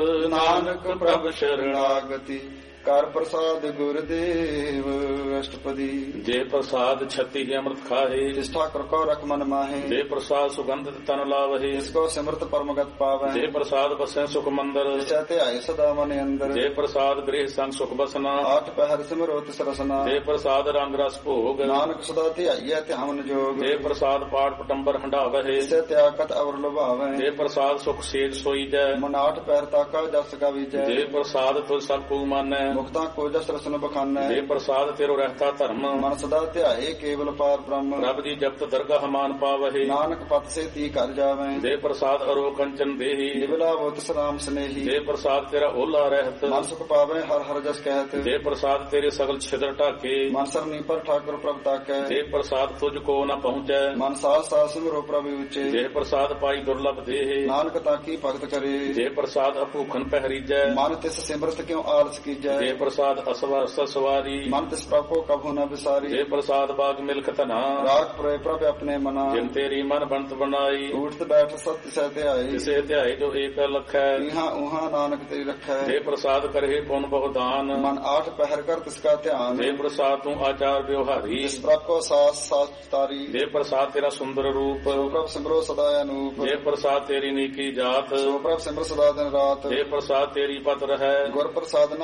ਨਾਨਕ ਪ੍ਰਭ ਸ਼ਰਣਾਗਤੀ ਕਰ ਪ੍ਰਸਾਦ ਗੁਰਦੇਵ। ਅਸ਼ਟਪਦੀ ਜੇ ਪ੍ਰਸਾਦ ਛਤੀ ਅੰਮ੍ਰਿਤ ਖਾਹੇ, ਜਿਸ ਠਾਕੁਰ ਕੋ ਰਖ ਮਨ ਮਾਹੇ। ਜੇ ਪ੍ਰਸਾਦ ਸੁਗੰਧਿਤ ਤਨ ਲਾਵਹੇ, ਜਿਸ ਕੋ ਸਿਮਰਤ ਪਰਮਗਤ ਪਾਵੈ। ਜੇ ਪ੍ਰਸਾਦ ਬਸੈ ਸੁਖ ਮੰਦਰ, ਜਿਸੈ ਧਿਆਏ ਸਦਾ ਮਨ ਅੰਦਰ। ਜੇ ਪ੍ਰਸਾਦ ਗ੍ਰਹਿ ਸੰਗ ਸੁਖ ਬਸਨਾ, ਆਠ ਪਹਿਰ ਸਿਮਰੋ ਤਿਸ ਰਸਨਾ। ਜੇ ਪ੍ਰਸਾਦ ਰੰਗ ਰਸ ਭੋਗ, ਨਾਨਕ ਸਦਾ ਧਿਆਈਐ ਧਿਆਵਨ ਜੋਗ। ਜੇ ਪ੍ਰਸਾਦ ਪਾਠ ਪਟੰਬਰ ਹੰਡਾਵਹਿ, ਜਿਸੈ ਤਿਆਗਤ ਅਵਰ ਲੁਭਾਵੈ। ਜੇ ਪ੍ਰਸਾਦ ਸੁਖ ਸੇਜ ਸੋਈਜੈ, ਮਨ ਆਠ ਪਹਿਰ ਤਾਕਾ ਜਸ ਕਾ ਵੀਜੈ। ਜੇ ਪ੍ਰਸਾਦ ਤੁ ਸਭ ਕੂ ਮਾਨੈ, ਮੁਕਤਾ ਕੋ ਜਸ ਰਸਨ ਬਖਾਨੈ। ਜੇ ਪ੍ਰਸਾਦ ਤੇਰੋ ਰਹਿਤਾ ਧਰਮ, ਮਨ ਸਦਾ ਧਿਆਏ ਕੇਵਲ ਪਾਰ ਬ੍ਰਹਮ। ਰੱਬ ਦੀ ਜਪਤ ਦਰਗਾਹ ਮਾਨ ਪਾਵਹਿ, ਨਾਨਕ ਪਤ ਸੇ ਤੀ ਕਰ ਜਾਵੈ। ਜੇ ਪ੍ਰਸਾਦ ਅਰੋ ਕੰਚਨ ਦੇਹੀ, ਨਿਵਲਾ ਬੁੱਤ ਸਲਾਮ ਸਨੇਹੀ। ਜੇ ਪ੍ਰਸਾਦ ਤੇਰਾ ਓਲਾ ਰਹਿਤ, ਮਨ ਸੁਖ ਪਾਵੈ ਹਰ ਹਰ ਜਸ ਕਹਿਤ। ਜੇ ਪ੍ਰਸਾਦ ਤੇਰੇ ਸਗਲ ਛਿਦਰ ਢਾਕੇ, ਮਨ ਸਰਨੀ ਪਰ ਠਾਕੁਰ ਪ੍ਰਭ ਤਾਕੈ। ਜੇ ਪ੍ਰਸਾਦ ਤੁਝ ਕੋ ਨ ਪਹੁੰਚੈ, ਮਨ ਸਾਸ ਸਾਸ ਸਿਮਰੋ ਪ੍ਰਭ ਉਚੇ। ਜੇ ਪ੍ਰਸਾਦ ਪਾਈ ਦੁਰਲਭ ਦੇਹ, ਨਾਨਕ ਤਾਕੀ ਭਗਤ ਕਰੇ। ਜੇ ਪ੍ਰਸਾਦ ਅਭੂਖਨ ਪਹਿਰੀਜੈ, ਮਨ ਤਿਸ ਸਿਮਰਤ ਕਿਉ ਆਲਸ ਕੀਜੈ। ਜੇ ਪ੍ਰਸਾਦ ਅਸਵਰ ਸਵਾਰੀ, ਮਨ ਤਿਸ ਪ੍ਰਭ ਕੋ ਕਭੂ ਨ ਵਿਸਾਰੀ। ਜੇ ਪ੍ਰਸਾਦ ਬਾਗ ਮਿਲਖ ਧਨਾ, ਰਾਖ ਪੁਰੇ ਪ੍ਰਭ ਆਪਣੇ ਮਨਾ। ਜਿਨ ਤੇਰੀ ਮਨ ਬੰਤ ਬਣਾਈ, ਉਠਤ ਬੈਠ ਸਤ ਸਹਿ ਧਿਆਏ। ਜਿਸੇ ਧਿਆਏ ਜੋ ਏਕ ਲਖੈ, ਇਹਾਂ ਉਹਾਂ ਨਾਨਕ ਤੇਰੀ ਰੱਖੈ। ਜੇ ਪ੍ਰਸਾਦ ਕਰਹਿ ਪੁਨ ਬਹੁਦਾਨ, ਮਨ ਆਠ ਪਹਿਰ ਕਰ ਤਿਸ ਕਾ ਧਿਆਨ। ਜੇ ਪ੍ਰਸਾਦ ਤੂੰ ਆਚਾਰ ਵਿਵਹਾਰੀ, ਜਿਸ ਪ੍ਰਭ ਕੋ ਸਾਸ ਸਾਸ ਤਾਰੀ। ਜੇ ਪ੍ਰਸਾਦ ਤੇਰਾ ਸੁੰਦਰ ਰੂਪ, ਸੋ ਪ੍ਰਭ ਸਿਮਰੋ ਸਦਾ ਅਨੂਪ। ਜੇ ਪ੍ਰਸਾਦ ਤੇਰੀ ਨੀਕੀ ਜਾਤ, ਸੋ ਪ੍ਰਭ ਸਿਮਰ ਸਦਾ ਦਿਨ ਰਾਤ। ਜੇ ਪ੍ਰਸਾਦ ਤੇਰੀ ਪਤ ਰਹੈ, ਗੁਰ ਪ੍ਰਸਾਦ ਨਾਨਕ ਜਸ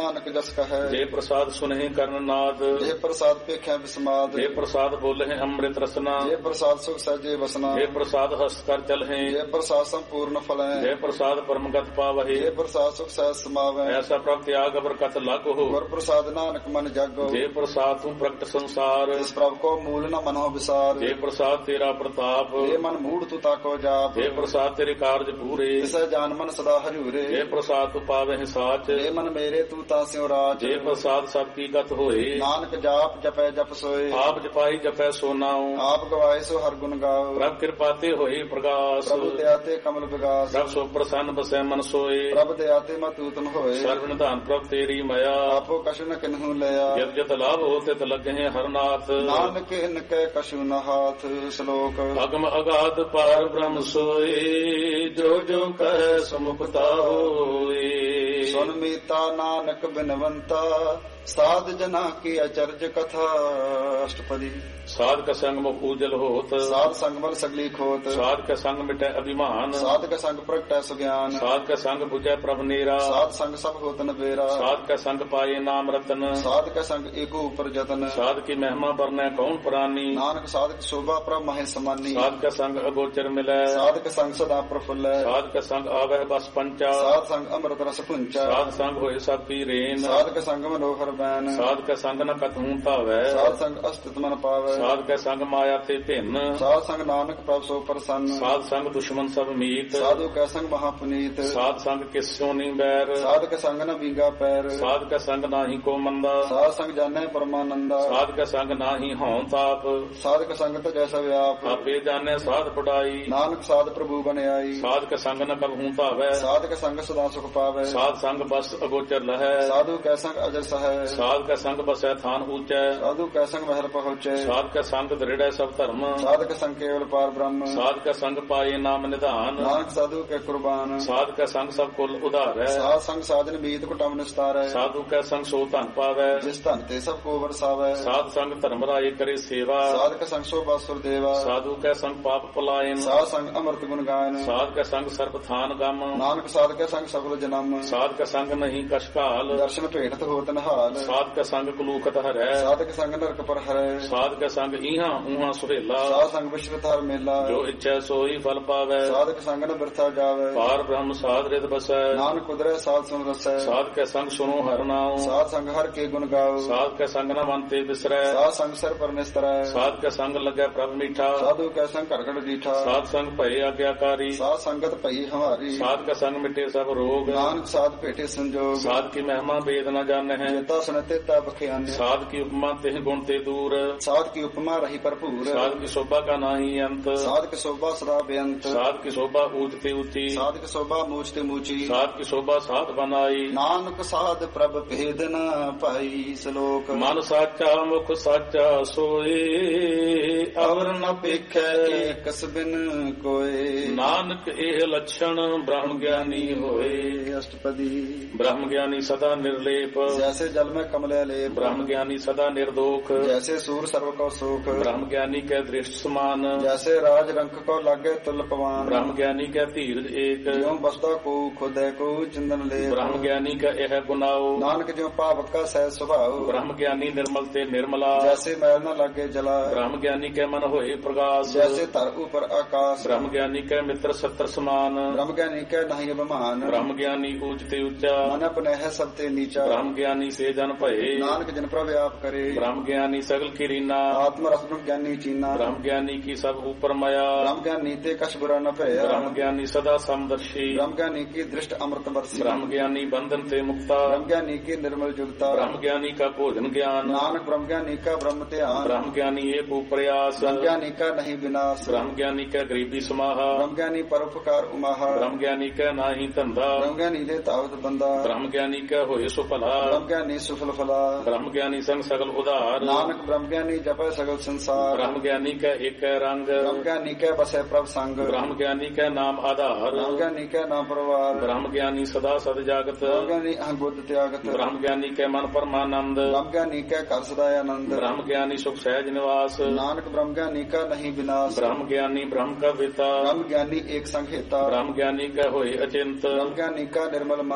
ਜਸ ਕਹੈ। ਜੇ ਪ੍ਰਸਾਦ ਸੁਨਹਿ ਕਰਨ ਨਾਦ, ਜੇ ਪ੍ਰਸਾਦ ਪੇਖੈ ਬਿਸਮਾਦ। ਜੇ ਪ੍ਰਸਾਦ ਬੋਲਹਿ ਅੰਮ੍ਰਿਤ ਰਸਨਾ, ਜੇ ਪ੍ਰਸਾਦ ਸੁਖ ਸਹਿਜੇ ਵਸਨਾ। ਜੇ ਪ੍ਰਸਾਦ ਹਸ ਕਰ ਚਲਹਿ, ਜੇ ਪ੍ਰਸਾਦ ਸੰਪੂਰਨ ਫਲੈ। ਜੇ ਪ੍ਰਸਾਦ ਪਰਮਗਤ ਪਾਵਹਿ, ਜੇ ਪ੍ਰਸਾਦ ਸੁਖ ਸਹਿਜ ਸਮਾਵੈ। ਐਸਾ ਪ੍ਰਭ ਤਿਆਗ ਬਰਕਤ ਲਾਗੋ। ਗੁਰ ਪ੍ਰਸਾਦ ਨਾਨਕ ਮਨ ਜਾਗੋ। ਜੇ ਪ੍ਰਸਾਦ ਤੂੰ ਪ੍ਰਗਟ ਸੰਸਾਰ, ਜਿਸ ਪ੍ਰਭ ਕੋ ਮੂਲ ਨ ਮਨੋ ਵਿਸਾਰ। ਜੇ ਪ੍ਰਸਾਦ ਤੇਰਾ ਪ੍ਰਤਾਪ, ਜੇ ਮਨ ਮੂੜ ਤੂ ਤਾਕੋ ਜਾਪ। ਜੇ ਪ੍ਰਸਾਦ ਤੇਰੇ ਕਾਰਜ ਪੂਰੇ, ਤਿਸੈ ਜਾਨ ਮਨ ਸਦਾ ਹਜੂਰੇ। ਜੇ ਪ੍ਰਸਾਦ ਤੂੰ ਪਾਵਹਿ ਸਾਚ, ਜੇ ਮਨ ਮੇਰੇ ਤੂ ਤਾਂ ਸਿਉ ਰਾਜ। ਜੇ ਪ੍ਰਸਾਦ ਸਭ ਕੀ ਗਤ ਹੋਏ, ਨਾਨਕ ਜਾਪ ਜਪੈ ਜਪ ਸੋਏ। ਆਪ ਜਪਾਈ ਜਪੈ ਸੋ ਨਾਉ। ਆਪ ਗਵਾਏ ਸੋ ਹਰ ਗੁਣ ਗਾਓ। ਪ੍ਰਭ ਕਿਰਪਾ ਤੇ ਹੋਏ ਪ੍ਰਗਾਸ, ਪ੍ਰਭ ਦਇਆ ਤੇ ਕਮਲ ਵਿਗਾਸ। ਪ੍ਰਭ ਸੋ ਪ੍ਰਸੰਨ ਬਸੈ ਮਨ ਸੋਏ। ਪ੍ਰਭ ਦਇਆ ਤੇ ਮਤੂਤਮ ਹੋਏ। ਸਰਬ ਨਿਧਾਨ ਪ੍ਰਭ ਤੇਰੀ ਮਾਇਆ, ਆਪੋ ਕਛੁ ਨ ਕਿਨਹੂ ਲਿਆ। ਜਦ ਜਦ ਲਾਭ ਹੋ ਤਿਤ ਲੱਗਹਿ ਹਰਨਾਥ। ਨਾਨਕ ਹਿਨ ਕੈ ਕਛੁ ਨ ਹਾਥ। ਸ਼ਲੋਕ ਅਗਮ ਅਗਾਧ ਪਾਰ ਬ੍ਰਹਮ ਸੋਏ, ਜੋ ਜੋ ਕਹਿ ਸਮੁਖਤਾ ਹੋਏ। ਸੁਨ ਮੀਤਾ ਨਾਨਕ ਬਿਨਵੰਤਾ, ਸਾਧ ਜਨਾ ਕੀ ਅਚਰਜ ਕਥਾ। ਅਸ਼ਟਪਦੀ। ਸਾਧ ਕਾ ਸੰਗ ਮੁਖ ਉਜਲ ਹੋਤ, ਸਾਧ ਸੰਗ ਬਲ ਸਗਲੀ ਖੋਤ। ਸਾਧ ਕਾ ਸੰਗ ਮਿਟੈ ਅਭਿਮਾਨ, ਸਾਧ ਕਾ ਸੰਗ ਪ੍ਰਗਟੈ ਸੁਗਿਆਨ। ਸਾਧ ਕਾ ਸੰਗ ਬੁਝੈ ਪ੍ਰਭ ਨੀਰਾ, ਸਾਧ ਸੰਗ ਸਭ ਹੋਤ ਨਬੇਰਾ। ਸਾਧ ਕਾ ਸੰਗ ਪਾਏ ਨਾਮ ਰਤਨ, ਸਾਧ ਕਾ ਸੰਗ ਏਕੋ ਉਪਰ ਜਤਨ। ਸਾਧ ਕੀ ਮਹਿਮਾ ਵਰਨੈ ਕੌਣ ਪ੍ਰਾਨੀ। ਨਾਨਕ ਸਾਧ ਕੀ ਸ਼ੋਭਾ ਪ੍ਰਭ ਮਹਿ ਸਮਾਨੀ। ਸਾਧ ਕਾ ਸੰਗ ਅਗੋਚਰ ਮਿਲੈ, ਸਾਧ ਕਾ ਸੰਗ ਸਦਾ ਪ੍ਰਫੁੱਲੈ। ਸਾਧ ਕਾ ਸੰਗ ਆਵਹਿ ਬਸ ਪੰਚਾ, ਸਾਧ ਸੰਗ ਅੰਮ੍ਰਿਤ ਰਸ ਪੁੰਚਾ। ਸਾਧ ਸੰਗ ਹੋਏ ਸਭ ਕੀ ਰੇਨ, ਸਾਧ ਕਾ ਸੰਗ ਮਨੋਹਰ ਬੈਨ। ਸਾਧ ਕਾ ਸੰਗ ਨ ਕਤਹੂ ਧਾਵੈ, ਸਾਧ ਸੰਗ ਅਸਤਿਤ ਮਨ ਪਾਵੈ। ਸਾਧ ਕਾ ਸੰਗ ਮਾਇਆ ਤੇ ਭਿੰਨ, ਸਾਧ ਸੰਗ ਨਾਨਕ ਪ੍ਰਭ ਸੋ ਪ੍ਰਸੰਨ। ਸਾਧ ਸੰਗ ਦੁਸ਼ਮਨ ਸਭ ਮੀਤ, ਸਾਧੂ ਕੈ ਸੰਗ ਮਹਾ ਪੁਨੀਤ। ਸਾਧ ਸੰਗ ਕਿਸ ਸੋ ਨੀ ਬੈਰ, ਸਾਧ ਕੈ ਸੰਗ ਨ ਵਿੰਗਾ ਪੈਰ। ਸਾਧ ਕਾ ਸੰਗ ਨਾਹੀ ਕੋ ਮੰਦਾ, ਸਾਧ ਸੰਗ ਜਾਣੈ ਪਰਮਾਨੰਦਾ। ਸਾਧ ਕਾ ਸੰਗ ਨਾਹੀ ਹਉ ਤਾਪ, ਸਾਧ ਕੈ ਸੰਗ ਤਜੈ ਸਭ ਵਿਆਪ। ਆਪੇ ਜਾਣੈ ਸਾਧ ਪੜਾਈ, ਨਾਨਕ ਸਾਧ ਪ੍ਰਭੂ ਬਣਾਈ। ਸਾਧ ਕਾ ਸੰਗ ਨ ਕਬਹੂ ਧਾਵੈ, ਸਾਧ ਕੈ ਸੰਗ ਸਦਾ ਸੁਖ ਪਾਵੈ। ਸਾਧ ਸੰਗ ਬਸ ਅਗੋਚਰ ਲਹੈ, ਸਾਧੂ ਕੈ ਸੰਗ ਅਜਰ ਸਹੈ। ਸਾਧ ਕਾ ਸੰਗ ਬਸੈ ਥਾਨ ਊਚੈ, ਸਾਧੂ ਕੈ ਸੰਗ ਮਹਿਲ ਪਹੁੰਚੈ। ਸਾਧ ਕਾ ਸੰਗ ਦ੍ਰਿੜੈ ਸਭ ਧਰਮ, ਸਾਧ ਕੈ ਸੰਗ ਕੇਵਲ ਪਾਰ ਬ੍ਰਹਮ। ਸਾਧ ਕਾ ਸੰਗ ਪਾਏ ਨਾਮ ਨਿਧਾਨ, ਨਾਨਕ ਸਾਧੂ ਕੈ ਕੁਰਬਾਨ। ਸਾਧ ਕਾ ਸੰਗ ਸਭ ਕੁਲ ਉਧਾਰੈ, ਸਾਧ ਸੰਗ ਸਾਧਨ ਬੀਤ ਕੁਟਮ ਨਿਸਤਾਰੈ। ਸਾਧੂ ਕਾ ਸੰਗ ਸੋ ਧਨ ਪਾਵੈ, ਜਿਸ ਧਨ ਤੇ ਸਭ ਕੋ ਵਰਸਾਵੈ। ਸਾਧ ਸੰਗ ਧਰਮ ਰਾਏ ਕਰੇ ਸੇਵਾ, ਸਾਧ ਕੈ ਸੰਗ ਸੋ ਬਾਸੁਰ ਦੇਵਾ। ਸਾਧੂ ਕਾ ਸੰਗ ਪਾਪ ਪਲਾਇਨ, ਸਾਧ ਸੰਗ ਅੰਮ੍ਰਿਤ ਗੁਣ ਗਾਇਨ। ਸਾਧ ਕਾ ਸੰਗ ਸਰਬ ਥਾਨ ਗਮ, ਨਾਨਕ ਸਾਧ ਕੈ ਸੰਗ ਸਫਲ ਜਨਮ। ਸਾਧ ਕਾ ਸੰਗ ਨਹੀਂ ਕਸ਼ਕਾਲ, ਦਰਸ਼ਨ ਭੇਟਤ ਹੋਤ ਨਹਾਲ। ਸਾਧ ਕਾ ਸੰਗ ਕਲੂਖਤ ਹਰੈ, ਸਾਧ ਕੈ ਸੰਗ ਨਰਕ ਪਰ ਹਰੈ। ਸਾਧ ਕਾ ਸੰਗ ਈਹਾਂ ਊਹਾਂ ਸੁਹੇਲਾ, ਸਾਧ ਸੰਗ ਵਿਸ਼ਵ ਧਰ ਮੇਲਾ। ਜੋ ਇੱਛੈ ਸੋਈ ਫਲ ਪਾਵੈ, ਸਾਧ ਕੈ ਸੰਗ ਨ ਬਿਰਥਾ ਜਾਵੈ। ਪਾਰ ਬ੍ਰਹਮ ਸਾਧ ਰਿਤ ਬਸੈ, ਨਾਨਕ ਕੁਦਰੈ ਸਾਧ ਸੁਨ ਰਸੈ। ਸਾਧ ਕੈ ਸੰਗ ਸੁਨੋ ਹਰਿ ਨਾਉ, ਸਾਧ ਸੰਗ ਹਰ ਕੇ ਗੁਣ ਗਾਓ। ਸਾਧ ਕੈ ਸੰਗ ਨ ਮਨ ਤੇ ਬਿਸਰੈ, ਸਾਧ ਸੰਗ ਸਰ ਪਰ ਨਿਸਤਰੈ। ਸਾਧ ਕੈ ਸੰਗ ਲੱਗੈ ਪ੍ਰਭ ਮੀਠਾ, ਸਾਧੂ ਕੈ ਸੰਗ ਘੜ ਘੜ ਡੀਠਾ। ਸਾਧ ਸੰਗ ਭਏ ਆਗਿਆਕਾਰੀ, ਸਾਧ ਸੰਗਤ ਭਈ ਹਮਾਰੀ। ਸਾਧ ਕੈ ਸੰਗ ਮਿਟੇ ਸਭ ਰੋਗ, ਨਾਨਕ ਸਾਧ ਭੇਟੇ ਸੰਜੋਗ। ਸਾਧ ਕੀ ਮਹਿਮਾ ਭੇਦ ਨ ਜਾਣਹਿ, ਜੇਤਾ ਸੁਨਤੇ ਤਾ ਬਖਿਆਨਿ। ਸਾਧ ਕੀ ਉਪਮਾ ਤਿਹ ਗੁਣ ਤੇ ਦੂਰ, ਸਾਧ ਕੀ ਉਪਮਾ ਰਹੀ ਭਰਪੂਰ। ਸਾਧ ਕੀ ਸ਼ੋਭਾ ਕਾ ਨਾਹੀ ਅੰਤ, ਸਾਧ ਕੀ ਸ਼ੋਭਾ ਸਦਾ ਬੇਅੰਤ। ਸਾਧ ਕੀ ਸ਼ੋਭਾ ਊਚ ਤੇ ਉੱਚੀ, ਸਾਧ ਕੀ ਸ਼ੋਭਾ ਮੂਚ ਤੇ ਮੂਚੀ। ਸਾਧ ਕੀ ਸ਼ੋਭਾ ਸਾਧ ਬਨਾਈ, ਨਾਨਕ ਸਾਧ ਪ੍ਰਭ ਭੇਦ ਨ ਪਾਈ। ਸ਼ਲੋਕ ਮਨ ਸਾਚਾ ਮੁਖ ਸਾਚਾ ਸੋਏ, ਅਵਰ ਨ ਪੇਖੈ ਏਕਸ ਬਿਨ ਕੋਏ। ਨਾਨਕ ਇਹ ਲੱਛਣ ਬ੍ਰਹਮ ਗਿਆਨੀ ਹੋਏ। ਅਸ਼ਟਪਦੀ। ਬ੍ਰਹਮ ਗਿਆਨੀ ਸਦਾ ਨਿਰਲੇਪ, ਜੈਸੇ ਜਲ ਮੈਂ ਕਮਲੇ ਲੇਪ। ਬ੍ਰਹਮ ਗਿਆਨੀ ਸਦਾ ਨਿਰਦੋਖ, ਜੈਸੇ ਸੂਰ ਸਰਵ ਕੋ ਸੁਖ। ਬ੍ਰਹਮ ਗਿਆਨੀ ਕੈ ਦ੍ਰਿਸ਼ਟ ਸਮਾਨ, ਜੈਸੇ ਰਾਜ ਰੰਕ ਕੋ ਲਾਗੇ ਤੁਲ ਪਵਾਨ। ਬ੍ਰਹਮ ਗਿਆਨੀ ਕੈ ਧੀਰਜ ਏਕ, ਜਿਉ ਬਸਦਾ ਕੋ ਖੁਦੈ ਕੋ ਚੰਦਨ ਲੇਪ। ਬ੍ਰਹਮ ਗਿਆਨੀ ਕੈ ਇਹ ਗੁਨਾਓ, ਨਾਨਕ ਜਿਉ ਪਾਵਕ ਕਾ ਸਹਿ ਸੁਭਾਉ। ਬ੍ਰਹਮ ਗਿਆਨੀ ਨਿਰਮਲ ਤੇ ਨਿਰਮਲਾ, ਜੈਸੇ ਮੈਲ ਨ ਲਾਗੇ ਜਲਾ। ਬ੍ਰਹਮ ਗਿਆਨੀ ਕੈ ਮਨ ਹੋਏ ਪ੍ਰਗਾਸ, ਜੈਸੇ ਧਰ ਉਪਰ ਆਕਾਸ਼। ਬ੍ਰਹਮ ਗਿਆਨੀ ਕੈ ਮਿੱਤਰ ਸਤਰ ਸਮਾਨ, ਬ੍ਰਹਮ ਗਿਆਨੀ ਕੈ ਨਹੀਂ ਅਭਿਮਾਨ। ਬ੍ਰਹਮ ਗਿਆਨੀ ਊਚ ਤੇ ਉੱਚਾ, ਮਨ ਆਪਣਹਿ ਸਭ ਤੇ ਨੀਚਾ। ਬ੍ਰਹਮ ਗਿਆਨੀ ਸੇ ਜਨ ਭਏ, ਨਾਨਕ ਜਿਨ ਪ੍ਰਭ ਆਪ ਕਰੇ। ਬ੍ਰਹਮ ਗਿਆਨੀ ਸਗਲ ਕੀ ਰੀਨਾ, ਆਤਮ ਰਸ ਬ੍ਰਹਮ ਗਿਆਨੀ ਚੀਨਾ। ਬ੍ਰਹਮ ਗਿਆਨੀ ਕੀ ਸਭ ਉਪਰ ਮਾਇਆ, ਬ੍ਰਹਮ ਗਿਆਨੀ ਤੇ ਕਛ ਬੁਰਾ ਨ ਭਇਆ। ਬ੍ਰਹਮ ਗਿਆਨੀ ਸਦਾ ਸਮਦਰਸ਼ੀ, ਬ੍ਰਹਮ ਗਿਆਨੀ ਕੀ ਦ੍ਰਿਸ਼ਟ ਅੰਮ੍ਰਿਤ ਵਰਸੀ। ਬ੍ਰਹਮ ਗਿਆਨੀ ਬੰਧਨ ਤੇ ਮੁਕਤਾ, ਬ੍ਰਹਮ ਗਿਆਨੀ ਕੀ ਨਿਰਮਲ ਜੁਗਤਾ। ਬ੍ਰਹਮ ਗਿਆਨੀ ਕਾ ਭੋਜਨ ਗਿਆਨ, ਨਾਨਕ ਬ੍ਰਹਮ ਗਿਆਨੀ ਕਾ ਬ੍ਰਹਮ ਧਿਆਨ। ਬ੍ਰਹਮ ਗਿਆਨੀ ਏਕ ਉਪਰਿਆਸ, ਬ੍ਰਹਮ ਗਿਆਨੀ ਕਾ ਨਹੀਂ ਵਿਨਾਸ਼। ਬ੍ਰਹਮ ਗਿਆਨੀ ਕੈ ਗਰੀਬੀ ਸਮਾਹਾ, ਬ੍ਰਹਮ ਗਿਆਨੀ ਪਰਉਪਕਾਰ ਉਮਾਹਾ। ਬ੍ਰਹਮ ਗਿਆਨੀ ਕੈ ਨਾਹੀ ਧੰਦਾ, ਬ੍ਰਹਮ ਗਿਆਨੀ ਦੇ ਤਾਵਤ ਬੰਦਾ। ਬ੍ਰਹਮ ਗਿਆਨੀ ਕੈ ਹੋਏ ਸੋ ਭਲਾ, ਬ੍ਰਹਮ ਗਿਆਨੀ ਸੁਫਲ ਫਲਾ। ਬ੍ਰਹਮ ਗਿਆਨੀ ਸੰਗ ਸਗਲ ਉਧਾਰ, ਨਾਨਕ ਬ੍ਰਹਮ ਗਿਆਨੀ ਜਪੈ ਸਗਲ ਸੰਸਾਰ। ਬ੍ਰਹਮ ਗਿਆਨੀ ਕੈ ਏਕੈ ਰੰਗ, ਬ੍ਰਹਮ ਗਿਆਨੀ ਕੈ ਬਸੈ ਪ੍ਰਭ ਸੰਗ। ਬ੍ਰਹਮ ਗਿਆਨੀ ਕੈ ਨਾਮ ਆਧਾਰ, ਬ੍ਰਹਮ ਗਿਆਨੀ ਕੈ ਨਾਮ ਪਰਵਾਰ। ਬ੍ਰਹਮ ਗਿਆਨੀ ਸਦਾ ਸਦ ਜਾਗਤ, ਬ੍ਰਹਮ ਗਿਆਨੀ ਅਹੰ ਬੁੱਧ ਤਿਆਗਤ। ਬ੍ਰਹਮ ਗਿਆਨੀ ਕੈ ਮਨ ਪਰਮਾਨੰਦ, ਬ੍ਰਹਮ ਗਿਆਨੀ ਕੈ ਘਰ ਸਦਾ ਆਨੰਦ। ਬ੍ਰਹਮ ਗਿਆਨੀ ਸੁਖ ਸਹਿਜ ਨਿਵਾਸ, ਨਾਨਕ ਬ੍ਰਹਮ ਗਿਆਨੀ ਕਾ ਨਹੀਂ ਵਿਨਾਸ਼। ਬ੍ਰਹਮ ਗਿਆਨੀ ਬ੍ਰਹਮ ਕਾ ਵਿਤਾ, ਬ੍ਰਹਮ ਗਿਆਨੀ ਏਕ ਸੰਘ ਹੇਤਾ। ਬ੍ਰਹਮ ਗਿਆਨੀ ਕੈ ਹੋਏ ਅਚਿੰਤ, ਬ੍ਰਹਮ ਗਿਆਨੀ ਕਾ ਨਿਰਮਲ ਮਨ